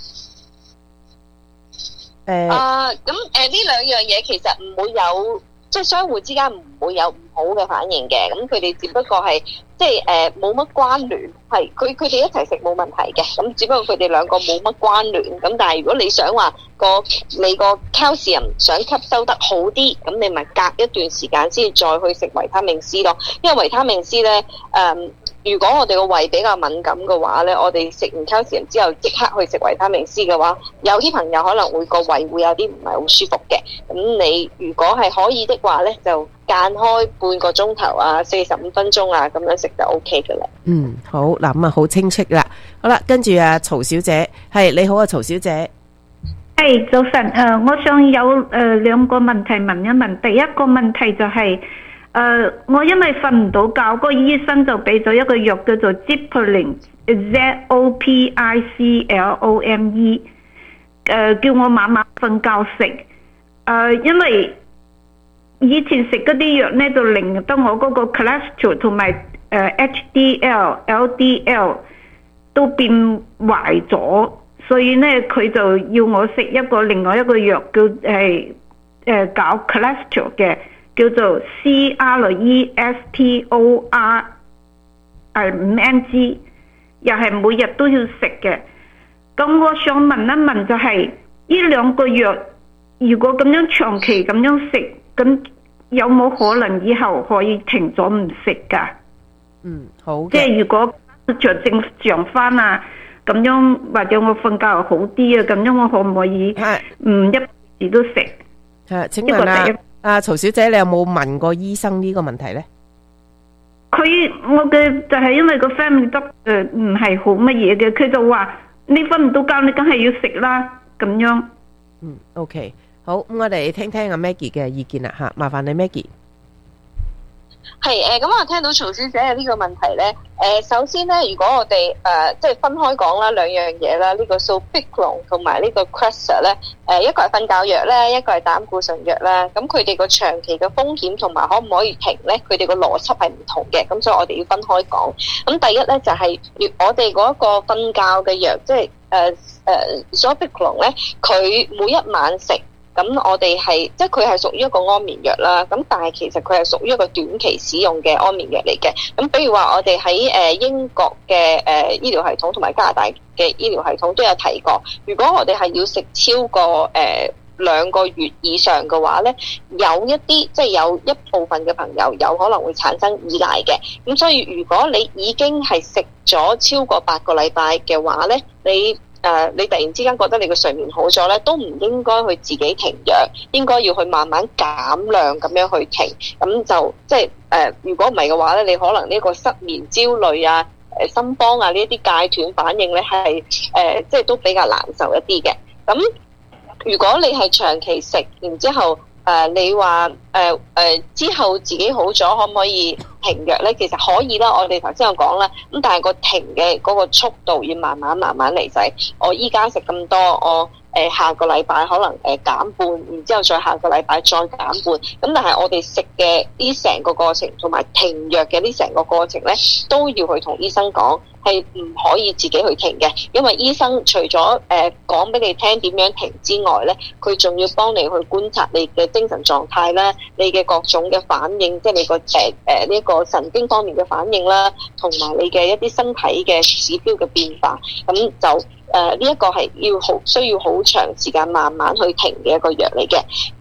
A: 誒，
B: 啊，咁誒呢兩樣嘢其實唔會有，即係相互之間唔會有唔好嘅反應嘅。咁佢哋只不過係即係誒冇乜關聯，係佢佢哋一齊食冇問題嘅。咁只不過佢哋兩個冇乜關聯。咁但係如果你想話個你個 calcium 想吸收得好啲，咁你咪隔一段時間先再去食維他命 C 咯。因為維他命 C 咧，誒、嗯。如果我哋個胃比較敏感嘅話咧，我哋食完 calcium 之後即刻去食維他命 C 嘅話，有啲朋友可能會個胃會有啲唔係好舒服嘅。咁你如果係可以的話咧，就間開半個鐘頭啊，四十五分鐘啊，咁樣食就 O K 嘅啦。
A: 嗯，好嗱，咁啊好清晰啦。好啦，跟住啊曹小姐，係你好啊，曹小姐。
S: 係早晨，誒，我想有誒兩個問題問一問。第一個問題就係。誒、uh, 我因為瞓唔到覺，個醫生就俾咗一個藥叫做 Zopiclone，Z O P I C L O M E， 誒、uh, 叫我晚晚瞓覺食。誒、uh, 因為以前食嗰啲藥咧，就令得我嗰個 cholesterol 同埋誒 H D L、L D L 都變壞咗，所以咧佢就要我食一個另外一個藥叫係誒、呃、搞 cholesterol 嘅。叫做 C R E S T O R 係五 M G， 又係每日都要食嘅。咁我想問一問就係、是、呢兩個藥，如果咁樣長期咁樣食，咁有冇可能以後可以停咗唔食噶？
A: 嗯，好。
S: 即係如果着正常翻啊，咁樣或者我瞓覺好啲啊，咁樣我可唔可以唔一時都食？
A: 係，請問啊。啊，曹小姐，你有冇問過醫生呢個問題咧？
S: 佢我嘅就係因為個 family doctor 誒唔係好乜嘢嘅，佢就話你瞓唔到覺，你梗係要食啦咁樣。
A: 嗯 ，OK， 好，咁我哋聽聽阿 Maggie 嘅意見啦吓，麻煩你 Maggie。
B: 係誒，咁、呃、我聽到曹小姐嘅呢個問題咧，誒、呃，首先咧，如果我哋誒、呃、即係分開講啦，兩樣嘢啦，呢、這個 Zopiclone 同埋呢個 Crestor 咧，誒、呃，一個係瞓覺藥咧，一個係膽固醇藥啦，咁佢哋個長期嘅風險同埋可唔可以停咧，佢哋個邏輯係唔同嘅，咁所以我哋要分開講。咁第一咧就係、是，我哋嗰個瞓覺嘅藥，即係誒誒 Zopiclone 咧，佢每一晚食。咁我哋係即係佢係屬於一個安眠藥啦，咁但係其實佢係屬於一個短期使用嘅安眠藥嚟嘅。咁比如話我哋喺誒英國嘅誒醫療系統同埋加拿大嘅醫療系統都有提過，如果我哋係要食超過誒兩個月以上嘅話咧，有一啲即係有一部分嘅朋友有可能會產生依賴嘅。咁所以如果你已經係食咗超過八個禮拜嘅話咧，你誒、呃，你突然之間覺得你個睡眠好咗咧，都唔應該去自己停藥，應該要去慢慢減量咁樣去停。咁就即係誒，如果唔係嘅話咧，你可能呢個失眠、焦慮啊、誒心慌啊呢一啲戒斷反應咧，係誒、呃、即係都比較難受一啲嘅。咁如果你係長期食，然之後誒、呃、你話誒誒之後自己好咗，可唔可以停藥咧？其實可以啦，我哋頭先有講啦。咁但係個停嘅嗰個速度要慢慢慢慢嚟，就係我依家食咁多，我誒、呃、下個禮拜可能誒減半，然之後再下個禮拜再減半。咁但係我哋食嘅呢成個過程，同埋停藥嘅呢成個過程咧，都要去同醫生講，係唔可以自己去停嘅。因為醫生除咗誒講俾你聽點樣停之外咧，佢仲要幫你去觀察你嘅精神狀態啦，你嘅各種嘅反應，即係你個誒誒呢個神經方面嘅反應啦，同埋你嘅一啲身體嘅指標嘅變化。咁就誒呢一個係要好需要好長時間慢慢去停嘅一個藥嚟嘅。咁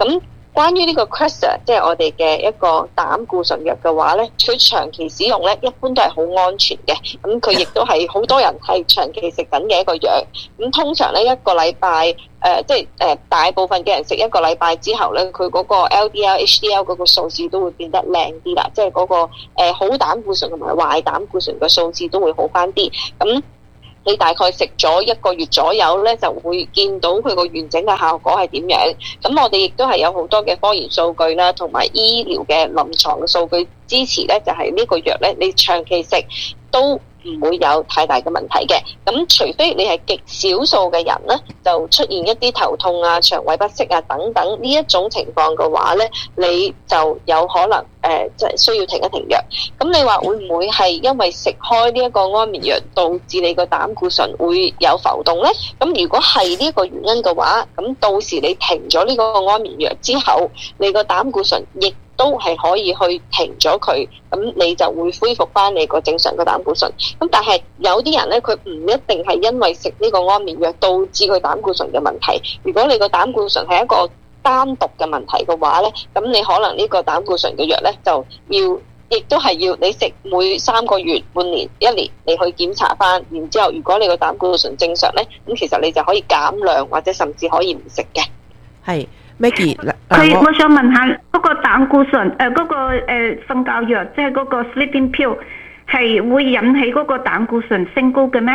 B: 關於呢個 Crestor， 即係我哋嘅一個膽固醇藥嘅話咧，佢長期使用咧，一般都係好安全嘅。咁佢亦都係好多人係長期食緊嘅一個藥。咁通常咧一個禮拜，誒、呃、即係誒、呃、大部分嘅人食一個禮拜之後咧，佢嗰個 L D L、H D L 嗰個數字都會變得靚啲啦，即係嗰、嗰個誒、呃、好膽固醇同埋壞膽固醇嘅數字都會好翻啲。咁你大概食咗一個月左右咧，就會見到佢個完整嘅效果係點樣。咁我哋亦都係有好多嘅科研數據啦，同埋醫療嘅臨床嘅數據支持咧，就係呢個藥咧，你長期食都唔會有太大嘅問題嘅。咁除非你係極少數嘅人咧，就出現一啲頭痛啊、腸胃不適啊等等呢一種情況嘅話咧，你就有可能誒即係需要停一停藥。咁你話會唔會係因為食開呢一個安眠藥導致你個膽固醇會有浮動咧？咁如果係呢個原因嘅話，咁到時你停咗呢個安眠藥之後，你個膽固醇亦都係可以去停咗佢，咁你就會恢復翻你個正常嘅膽固醇。咁但係有啲人咧，佢唔一定係因為食呢個安眠藥導致佢膽固醇嘅問題。如果你個膽固醇係一個單獨嘅問題嘅話咧，咁你可能呢個膽固醇嘅藥咧就要，亦都係要你食每三個月、半年、一年，你去檢查翻。然之後，如果你個膽固醇正常咧，咁其實你就可以減量或者甚至可以唔食嘅。
A: 係。Maggie，
S: 佢我想問下嗰個膽固醇誒嗰個誒瞓覺藥，即係嗰個 sleeping pill， 係會引起嗰個膽固醇升高嘅咩？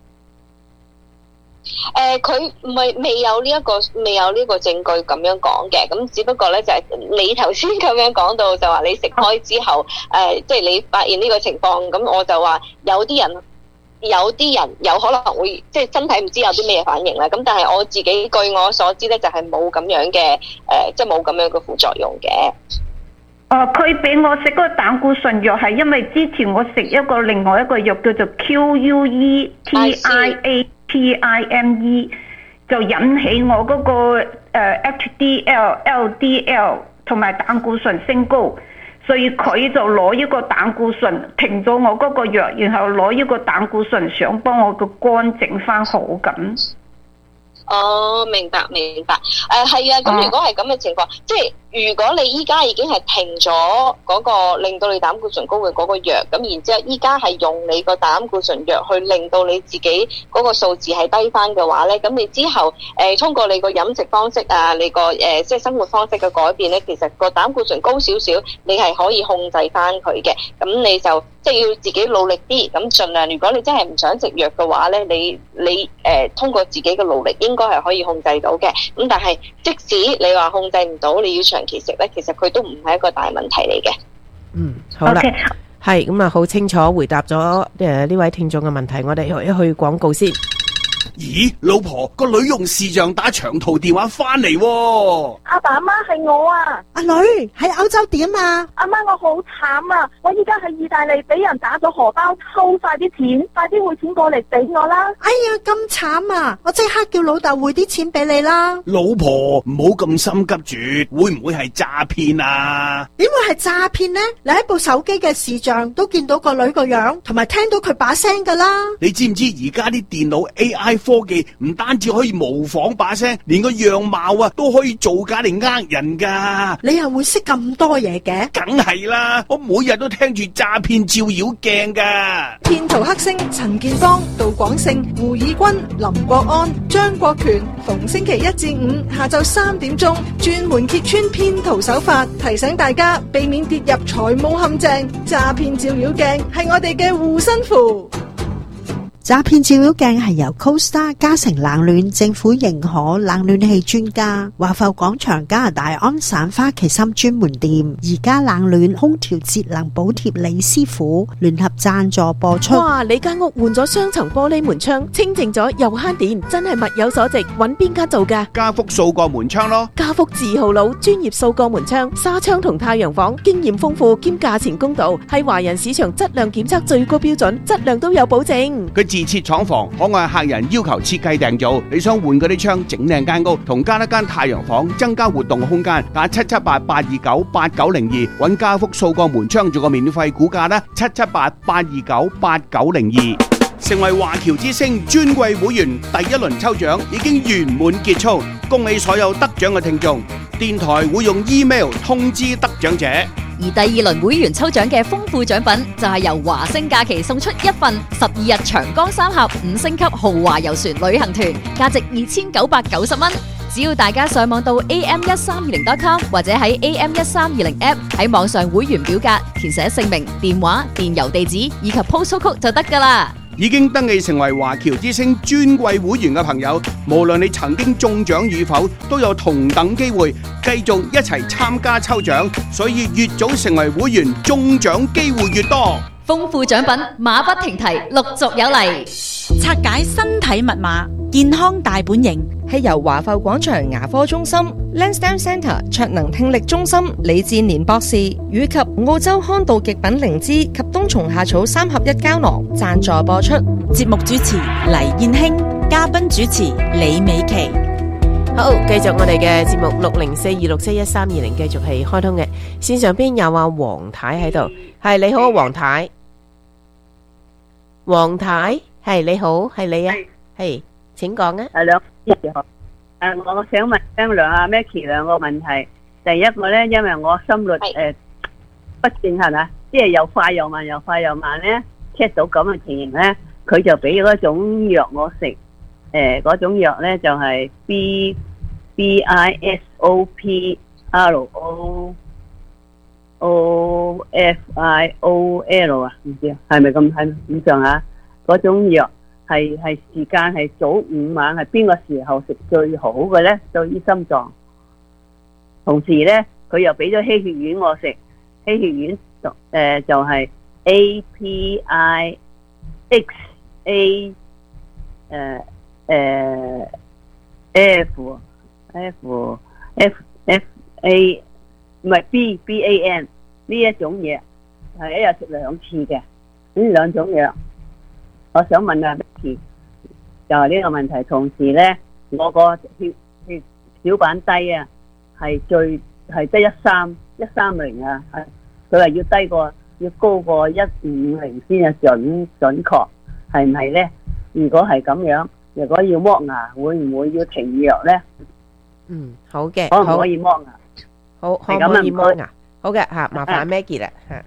B: 誒，佢唔係未有呢一個未有呢個證據咁樣講嘅，咁只不過咧就係你頭先咁樣講到，就話你食開之後誒，即係你發現呢個情況，咁我就話有啲人。有啲人有可能會即係身體唔知有啲咩反應啦，咁但係我自己據我所知咧，就係冇咁樣嘅誒，即係冇咁樣嘅副作用嘅。
S: 哦，佢俾我食嗰個膽固醇藥係因為之前我食一個另外一個藥叫做 Q U E T I A T I M E， 就引起我嗰個誒 H D L、L D L 同埋膽固醇升高。所以佢就攞呢個膽固醇停咗我嗰個藥，然後攞呢個膽固醇想幫我個肝整翻好咁。
B: 哦，明白明白。誒係啊，咁如果係咁嘅情況，即係如果你依家已經係停咗嗰個令到你膽固醇高嘅嗰個藥，咁然之後依家係用你個膽固醇藥去令到你自己嗰個數字係低翻嘅話咧，咁你之後誒、呃、通過你個飲食方式啊，你個誒、呃、即係生活方式嘅改變咧，其實個膽固醇高少少，你係可以控制翻佢嘅。咁你就即係要自己努力啲，咁盡量。如果你真係唔想食藥嘅話咧，你你誒、呃、通過自己嘅努力，應該係可以控制到嘅。咁但係即使你話控制唔到，你要長期食咧，其實佢都唔係一個大問題嚟嘅。
A: 嗯，好啦，係咁啊，好清楚回答咗誒呢位聽眾嘅問題。我哋去一去廣告先。
T: 咦，老婆，個女用視像打長途電話翻嚟喎。
U: 阿爸阿媽係我啊。阿女喺歐洲點啊？阿媽我好慘啊！我依家喺意大利俾人打咗荷包，偷晒啲錢，快啲匯錢過嚟俾我啦！哎呀，咁慘啊！我即刻叫老豆匯啲錢俾你啦。
T: 老婆，唔好咁心急住，會唔會係詐騙啊？
U: 點會係詐騙呢？你喺部手機嘅視像都見到個女個樣，同埋聽到佢把聲噶啦。
T: 你知唔知而家啲電腦 A I 科技唔單止可以模仿把聲，連個樣貌啊都可以造假嚟呃人噶。
U: 你又會識咁多嘢嘅？
T: 梗係啦，我每日都聽住詐騙照妖鏡噶。
Q: 騙徒黑星陳建邦、杜廣勝、胡以軍、林國安、張國權，逢星期一至五下晝三點鐘，專門揭穿騙徒手法，提醒大家避免跌入財務陷阱。詐騙照妖鏡係我哋嘅護身符。
V: 詐騙照妖鏡係由 CoStar 嘉誠冷暖政府認可冷暖氣專家華埠廣場加拿大安省花旗參專門店而家冷暖空調節能補貼李師傅聯合贊助播出。
A: 哇！你間屋換咗雙層玻璃門窗，清淨咗又慳電，真係物有所值。揾邊間做㗎？
T: 家福數個門窗咯。
A: 家福字號佬，專業數個門窗、紗窗同太陽房，經驗豐富兼價錢公道，係華人市場質量檢測最高標準，質量都有保證。
T: 自設廠房，可按客人要求設計訂造。你想換嗰啲窗整靚間屋，同加一間太陽房，增加活動空間，打七七八八二九八九零二，揾家福數個門窗做個免費估價啦，七七八八二九八九零二。成為華僑之星尊貴會員，第一輪抽獎已經圓滿結束，恭喜所有得獎嘅聽眾。 電台會用 email 通知得獎者。
P: 而第二輪會員抽獎嘅豐富獎品就係由華星假期送出一份十二日長江三峽五星級豪華遊船旅行團，價值二千九百九十蚊。只要大家上網到 a m 一三二零 dot com 或者喺 a m 一三二零 app 喺網上會員表格填寫姓名、電話、電郵地址以及 postal code 就得㗎喇。
T: 已經登記成為華僑之星尊貴會員嘅朋友，無論你曾經中獎與否，都有同等機會繼續一齊參加抽獎。所以越早成為會員，中獎機會越多。
P: 豐富獎品馬不停蹄，陸續有嚟。
J: 拆解身體密碼，健康大本營
E: 係由華埠廣場牙科中心、Lansdowne Centre 卓能聽力中心李志年博士以及澳洲康道極品靈芝及冬蟲夏草三合一膠囊贊助播出。
J: 節目主持黎燕興，嘉賓主持李美琪。
A: 好，繼續我哋嘅節目六零四二六七一三二零，繼續係開通嘅。線上邊有阿黃太喺度，係你好，黃太，黃太係你好，係你啊，係，請講啊。
C: 係兩誒，我想問張良阿 Maggie 兩個問題。第一個咧，因為我心率誒不正係嘛，即係又快又慢，又快又慢咧，check 到咁嘅情形咧，佢就俾嗰種藥我食。誒嗰種藥咧就係 B B I S O P R O O F I O L 啊，唔知啊，係咪咁係咁上下？嗰種藥係係時間係早午晚，係邊個時候食最好嘅咧？對於心臟。同時咧，佢又俾咗稀血丸我食，稀血丸就誒就係 A P I X A 誒。誒 F F F F A 唔係 B B A N 呢一種嘢係一日食兩次嘅，呢兩種藥，我想問下 Micky 就係呢個問題。同時咧，我個血血小板低啊，係最係得一三一三零啊，係佢話要低過要高過一五零先係準準確，係唔係咧？如果係咁樣。如果要剝牙，會唔會要停藥咧？
A: 嗯，好嘅，
C: 可唔可以剝牙？
A: 好，可唔可以剝牙？好嘅吓，麻煩 Maggie 啦吓。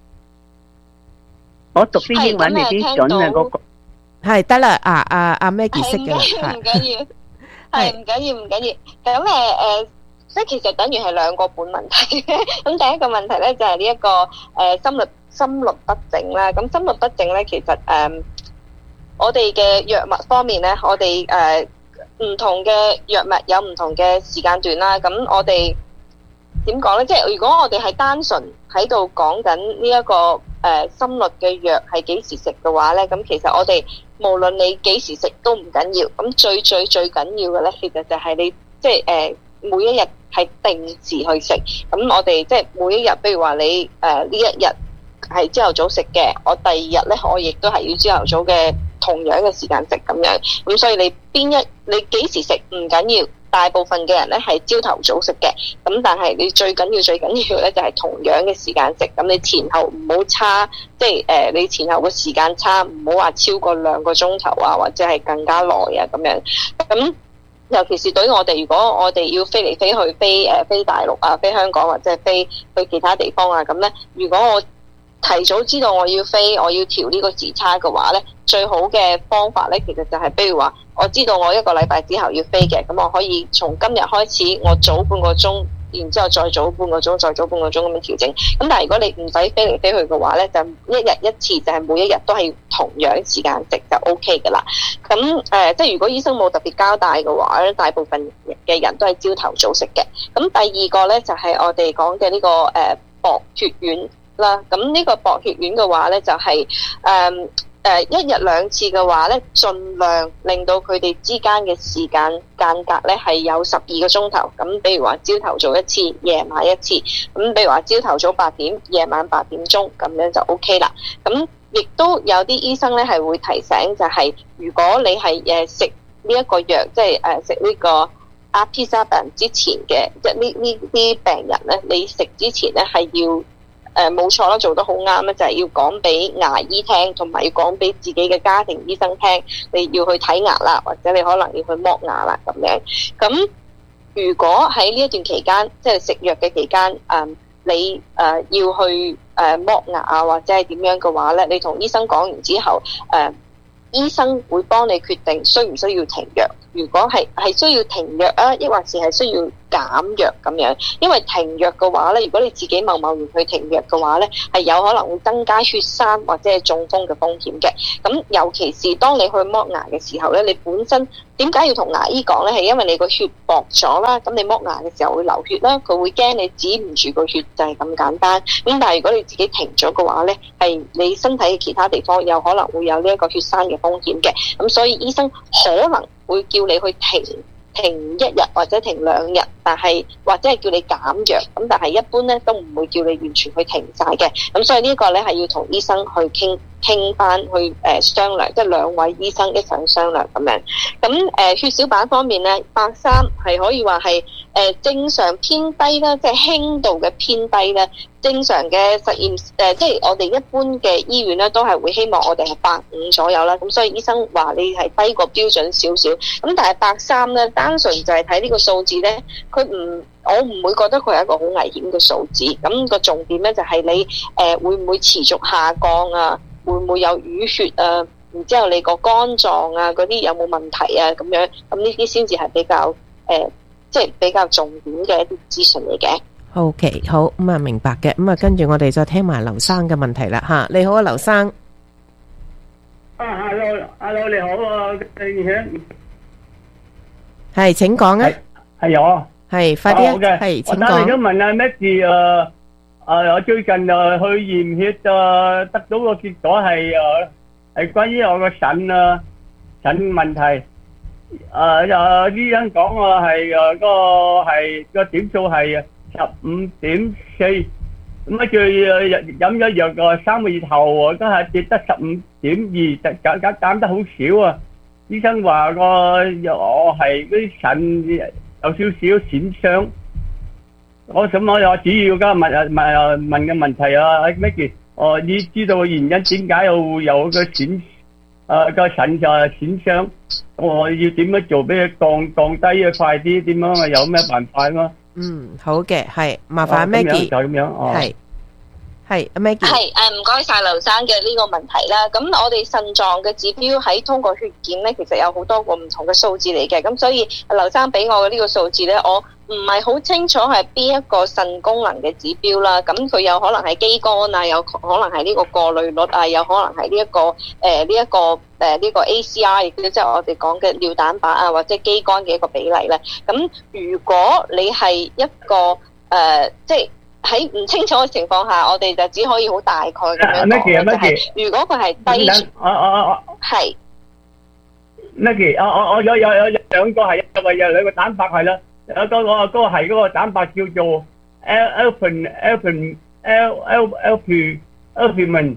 C: 我讀啲英文未必準啊，嗰個
A: 係得啦，啊啊啊 Maggie 識嘅，
B: 唔緊要，係唔緊要，唔緊要。咁誒誒，即係其實等於係兩個半問題。咁第一個問題咧就係呢一個誒心律心律不整啦。咁心律不整咧，其實誒。我哋嘅藥物方面咧，我哋誒唔同嘅藥物有唔同嘅時間段啦。咁我哋點講咧？即係如果我哋係單純喺度講緊呢一個誒、呃、心律嘅藥係幾時食嘅話咧，咁其實我哋無論你幾時食都唔緊要。咁最最最緊要嘅咧，其實就係你即係誒、呃、每一日係定時去食。咁我哋即係每一日，譬如話你誒呢、呃、一日係朝頭早食嘅，我第二日咧我亦都係要朝頭早嘅。同樣嘅時間食咁樣，咁所以你邊一你幾時食唔緊要，大部分嘅人咧係朝頭早食嘅，咁但係你最緊要最緊要咧就係同樣嘅時間食，咁你前後唔好差，即係誒你前後嘅時間差，唔好話超過兩個鐘頭啊，或者係更加耐啊咁樣。咁尤其是對於我哋，如果我哋要飛嚟飛去，飛誒飛大陸啊，飛香港或者係飛去其他地方啊，咁咧如果我提早知道我要飛，我要調呢個時差嘅話咧，最好嘅方法咧，其實就係，比如話，我知道我一個禮拜之後要飛嘅，咁我可以從今日開始，我早半個鐘，然之後再早半個鐘，再早半個鐘咁樣調整。咁但係如果你唔使飛嚟飛去嘅話咧，就一日一次，就係每一日都係同樣時間食就 O K 噶啦。咁誒、呃，即係如果醫生冇特別交代嘅話咧，大部分嘅人都係朝頭早食嘅。咁第二個咧就係、是、我哋講嘅呢個誒、呃、薄血丸啦。咁呢個薄血丸嘅話咧就係、是、誒。呃誒一日兩次嘅話咧，盡量令到佢哋之間嘅時間間隔咧係有十二個鐘頭。咁比如話朝頭早一次，夜晚一次。咁比如話朝頭早八點，夜晚八點鐘，咁樣就 O K 啦。咁亦都有啲醫生咧係會提醒，就係如果你係誒食呢一個藥，即係誒食呢個阿匹沙病之前嘅，即係呢呢啲病人咧，你食之前咧係要。誒冇錯啦，做得好啱咧，就係、是、要講俾牙醫聽，同埋要講俾自己嘅家庭醫生聽，你要去睇牙啦，或者你可能要去剝牙啦咁樣。咁如果喺呢一段期間，即係食藥嘅期間，誒、嗯、你誒、呃、要去誒剝牙啊，或者係點樣嘅話咧，你同醫生講完之後，誒、呃、醫生會幫你決定需唔需要停藥。如果係係需要停藥啊，抑或是係需要減藥咁樣，因為停藥嘅話咧，如果你自己貿貿然去停藥嘅話咧，係有可能會增加血栓或者係中風嘅風險嘅。咁尤其是當你去剝牙嘅時候咧，你本身點解要同牙醫講咧？係因為你個血薄咗啦，咁你剝牙嘅時候會流血啦，佢會驚你止唔住個血，就係咁簡單。咁但係如果你自己停咗嘅話咧，係你身體嘅其他地方有可能會有呢一個血栓嘅風險嘅。咁所以醫生可能會叫你去停停一日或者停兩日，但係或者係叫你減藥，咁但係一般咧都唔會叫你完全去停晒嘅。咁所以呢個咧係要同醫生去傾傾翻去誒、呃、商量，即係兩位醫生一齊商量咁樣。咁誒、呃、血小板方面咧，百三係可以話係誒正常偏低啦，即係輕度嘅偏低咧。正常嘅實驗誒、呃，即係我哋一般嘅醫院咧，都係會希望我哋係百五左右啦。咁所以醫生話你係低過標準少少。咁但係百三咧，單純就係睇呢個數字咧，佢唔，我唔會覺得佢係一個好危險嘅數字。咁個重點咧就係你誒、呃、會唔會持續下降啊？會唔會有淤血啊？然之後你個肝臟啊嗰啲有冇問題啊？咁樣咁呢啲先至係比較誒、呃，即係比較重點嘅一啲資訊嚟嘅。
A: OK， 好咁啊，明白嘅。咁啊，跟住我哋再聽埋劉生嘅問題啦吓。你好啊，劉生。
F: 啊 ，hello，hello， 你好啊，你好。
A: 係，請講啊。
F: 係我。
A: 係，快啲啊。係，請講。
F: 我想問下 Maggie， 誒誒，我最近誒去驗血誒，得到個結果係誒係關於我個腎啊腎問題。誒誒，醫生講我係誒個係個點數係十五點四，咁啊佢飲咗藥個三個月後，都係跌得十五點二，減減減得好少啊！醫生話個我係嗰啲腎有少少損傷，我想我我主要而家問問問嘅問題啊 ，Maggie， 哦，你知道原因點解會有個損誒個腎就係損傷？我要點樣做俾佢降降低啊？快啲點樣啊？有咩辦法啊？
A: 嗯，好嘅，係麻煩 Maggie，
F: 就咁樣，
A: 係係 Maggie，
B: 係誒，唔該晒劉生嘅呢個問題啦。咁我哋腎臟嘅指標喺通過血檢咧，其實有好多個唔同嘅數字嚟嘅。咁所以劉生俾我嘅呢個數字咧，我唔係好清楚係邊一個腎功能嘅指標啦。咁佢有可能係肌酐啊，有可能係呢個過濾率啊，有可能係呢一個誒呢一個誒呢個 A C R， 亦即係我哋講嘅尿蛋白啊，或者肌酐嘅一個比例咧。咁如果你係一個誒、呃，即係喺唔清楚嘅情況下，我哋就只可以好大概咁樣講，就係如果佢係低，
F: 我我我
B: 係
F: Maggie， 我我我有有有兩個係，因為有兩個蛋白係啦。有個我嗰個係嗰個蛋白叫做 alpin alpin l l alpin albumin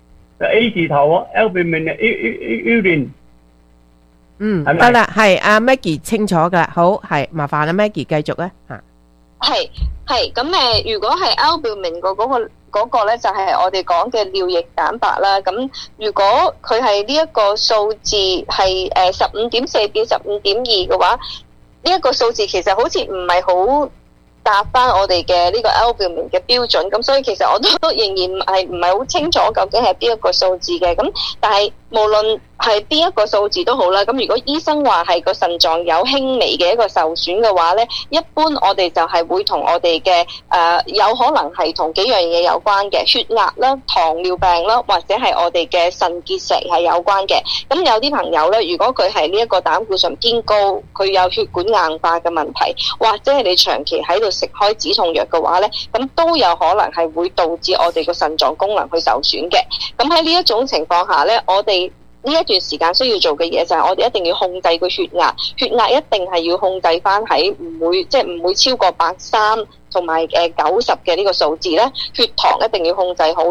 F: A 字頭 albumin urine。
A: 嗯，得啦，係阿 Maggie 清楚噶，好，係麻煩阿 Maggie 繼續咧吓。
B: 係係咁誒，如果係 albumin 個嗰個嗰個咧，就係我哋講嘅尿液蛋白啦。咁如果佢係呢一個數字係誒十五點四變十五點二嘅話，呢一個數字其實好似唔係好答翻我哋嘅呢個 albumin 嘅標準，咁所以其實我都仍然係唔係好清楚究竟係邊一個數字嘅。咁但係無論係邊一個數字都好啦，咁如果醫生話係個腎臟有輕微嘅一個受損嘅話咧，一般我哋就係會同我哋嘅誒有可能係同幾樣嘢有關嘅，血壓啦、糖尿病啦，或者係我哋嘅腎結石係有關嘅。咁有啲朋友咧，如果佢係呢一個膽固醇偏高，佢有血管硬化嘅問題，或者係你長期喺度食開止痛藥嘅話咧，咁都有可能係會導致我哋個腎臟功能去受損嘅。咁喺呢一種情況下咧，我哋呢一段時間需要做嘅嘢就係我哋一定要控制個血壓，血壓一定係要控制翻喺唔會即係唔會超過百三同埋誒九十嘅呢個數字咧。血糖一定要控制好啦。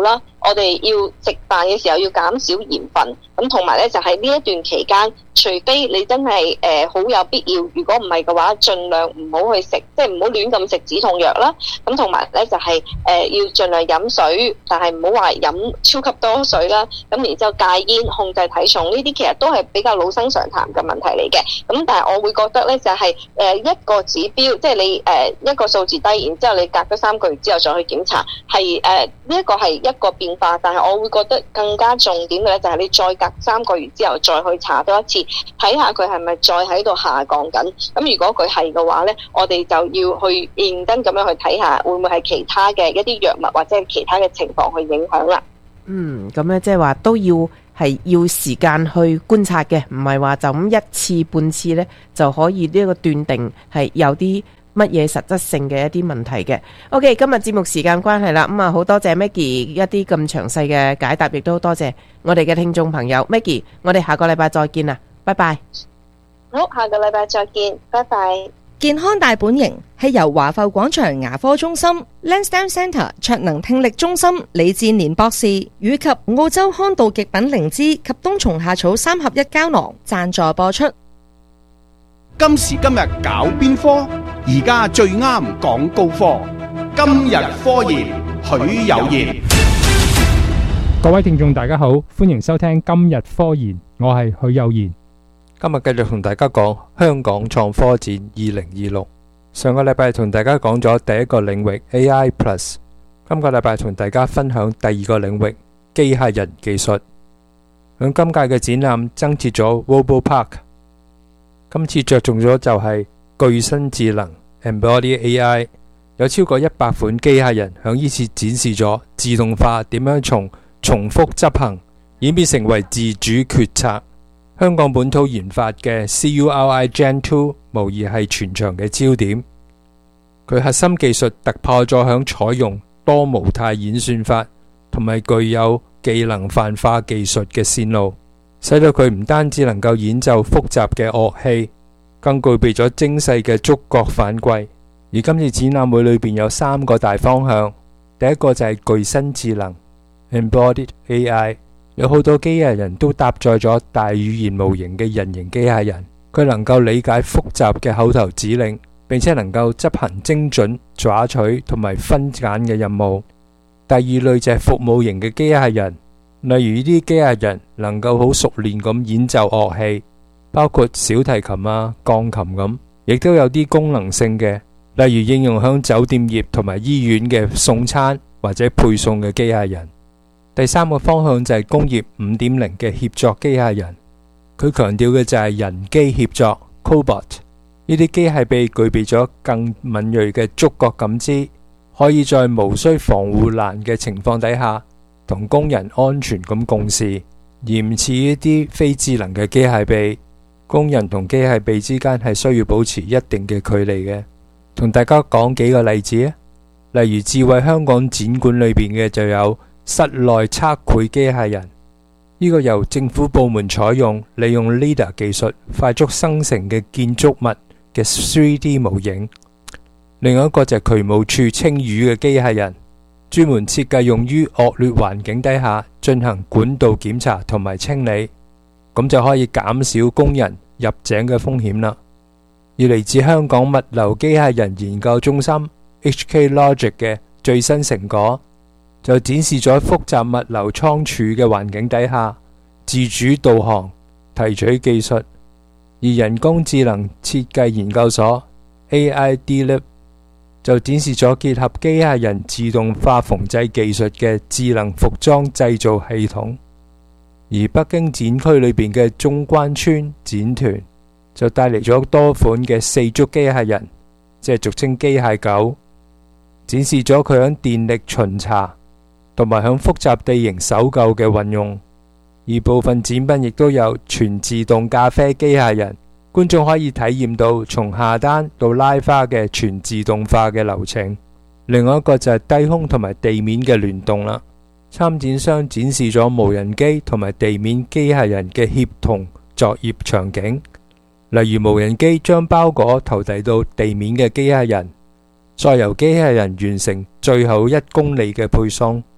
B: 我哋要食飯嘅時候要減少鹽分，咁同埋咧就係呢一段期間，除非你真係誒好有必要，如果唔係嘅話，盡量唔好去食，即係唔好亂咁食止痛藥啦。咁同埋咧就係、是、誒、呃、要盡量飲水，但係唔好話飲超級多水啦。咁然之後戒煙、控制體重，呢啲其實都係比較老生常談嘅問題嚟嘅。咁但係我會覺得咧就係、是、誒一個指標，即係你誒一個數字低，然之後你隔咗三個月之後再去檢查，係誒呢一個係一個變化。但係我會覺得更加重點嘅咧就係你再隔三個月之後再去查多一次，睇下佢係咪再喺度下降緊。咁如果佢係嘅話咧，我哋就要去認真咁樣去睇下，會唔會係其他嘅一啲藥物或者係其他嘅情況去影響啦。
A: 嗯，咁咧即係話都要係要時間去觀察嘅，唔係話就咁一次半次咧就可以呢個斷定係有啲乜嘢實質性嘅一啲問題嘅。OK， 今日節目時間關係啦，咁啊好多謝 Maggie 一啲咁詳細嘅解答，亦都多謝我哋嘅聽眾朋友 Maggie， 我哋下個禮拜再見啦，拜拜。
B: 好，下個禮拜再見，拜拜。
E: 健康大本營係由華埠廣場牙科中心、Lansdowne Centre 卓能聽力中心李志年博士以及澳洲康道極品靈芝及冬蟲夏草三合一膠囊贊助播出。
T: 今時今日搞邊科？而家最啱講高科。今日科研，許有言。
G: 各位聽眾大家好，歡迎收聽今日科研，我係許有言。
H: 今日繼續同大家講香港創科展二零二六。上個禮拜同大家講咗第一個領域 A I Plus， 今個禮拜同大家分享第二個領域機械人技術。響今屆嘅展覽增設咗 RoboPark， 今次着重咗就係具身智能 Embodied A I， 有超過一百款機械人響呢次展示咗自動化點樣從重複執行演變成為自主決策。香港本土研發嘅 C U R I Gen 二無疑係全場嘅焦點，佢核心技術突破咗響採用多模態演算法同埋具有技能泛化技術嘅線路，使到佢唔單止能夠演奏複雜嘅樂器，更具備咗精細嘅觸覺反饋。而今次展覽會裏邊有三個大方向，第一個就係具身智能 Embodied A I，有好多機械人都搭載咗大語言模型嘅人形機械人，佢能夠理解複雜嘅口頭指令，並且能夠執行精準抓取同埋分揀嘅任務。第二類就係服務型嘅機械人，例如呢啲機械人能夠好熟練咁演奏樂器，包括小提琴啊、鋼琴咁，亦都有啲功能性嘅，例如應用響酒店業同埋醫院嘅送餐或者配送嘅機械人。第三個方向就係工業 五點零 嘅協作機械人，佢強調嘅就係人機協作 Cobot， 呢啲機械臂具備咗更敏銳嘅觸覺感知，可以在無需防護欄嘅情況底下同工人安全咁共事，而唔似一啲非智能嘅機械臂，工人同機械臂之間係需要保持一定嘅距離嘅。同大家講幾個例子啊，例如智慧香港展館裏邊嘅就有室內測繪機械人，呢個由政府部門採用利用 LiDAR 技術快速生成嘅建築物嘅 三 D 模型。另外一個就係渠務處清淤嘅機械人，專門設計用於惡劣環境底下進行管道檢查同埋清理，咁就可以減少工人入井嘅風險啦。而嚟自香港物流機械人研究中心 H K Logic 嘅最新成果，就展示咗複雜物流倉儲嘅環境底下自主導航提取技術。而人工智能設計研究所 A I D Lab 就展示咗結合機械人自動化縫製技術嘅智能服裝製造系統。而北京展區裏邊嘅中關村展團就帶嚟咗多款嘅四足機械人，即係俗稱機械狗，展示咗佢響電力巡查同埋響複雜地形搜救嘅運用。而部分展品亦都有全自動咖啡機械人，觀眾可以體驗到從下單到拉花嘅全自動化嘅流程。另外一個就係低空同埋地面嘅聯動啦。參展商展示咗無人機同埋地面機械人嘅協同作業場景，例如無人機將包裹投遞到地面嘅機械人，再由機械人完成最後一公里嘅配送。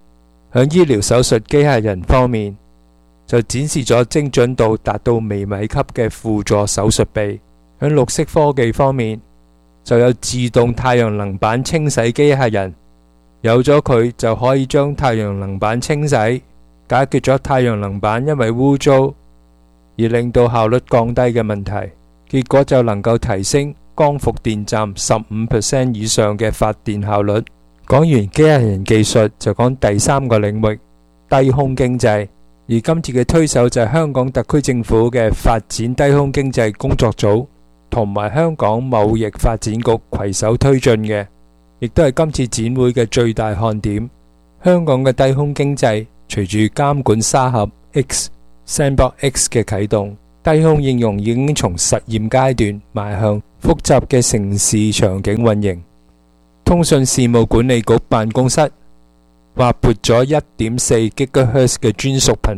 H: 響醫療手術機械人方面，就展示咗精準度達到微米級嘅輔助手術臂。響綠色科技方面，就有自動太陽能板清洗機械人，有咗佢就可以將太陽能板清洗，解決咗太陽能板因為污糟而令到效率降低嘅問題，結果就能夠提升光伏電站 百分之十五 以上嘅發電效率。講完機械人技術，就講第三個領域，低空經濟。而今次嘅推手就係香港特區政府嘅發展低空經濟工作組同埋香港貿易發展局攜手推進嘅，亦都係今次展會嘅最大看點。香港嘅低空經濟隨住監管沙盒 X、Sandbox X 嘅啟動，低空應用已經從實驗階段邁向複雜嘅城市場景運營。通訊事務管理局辦公室劃撥咗 一點四 吉赫茲 嘅專屬頻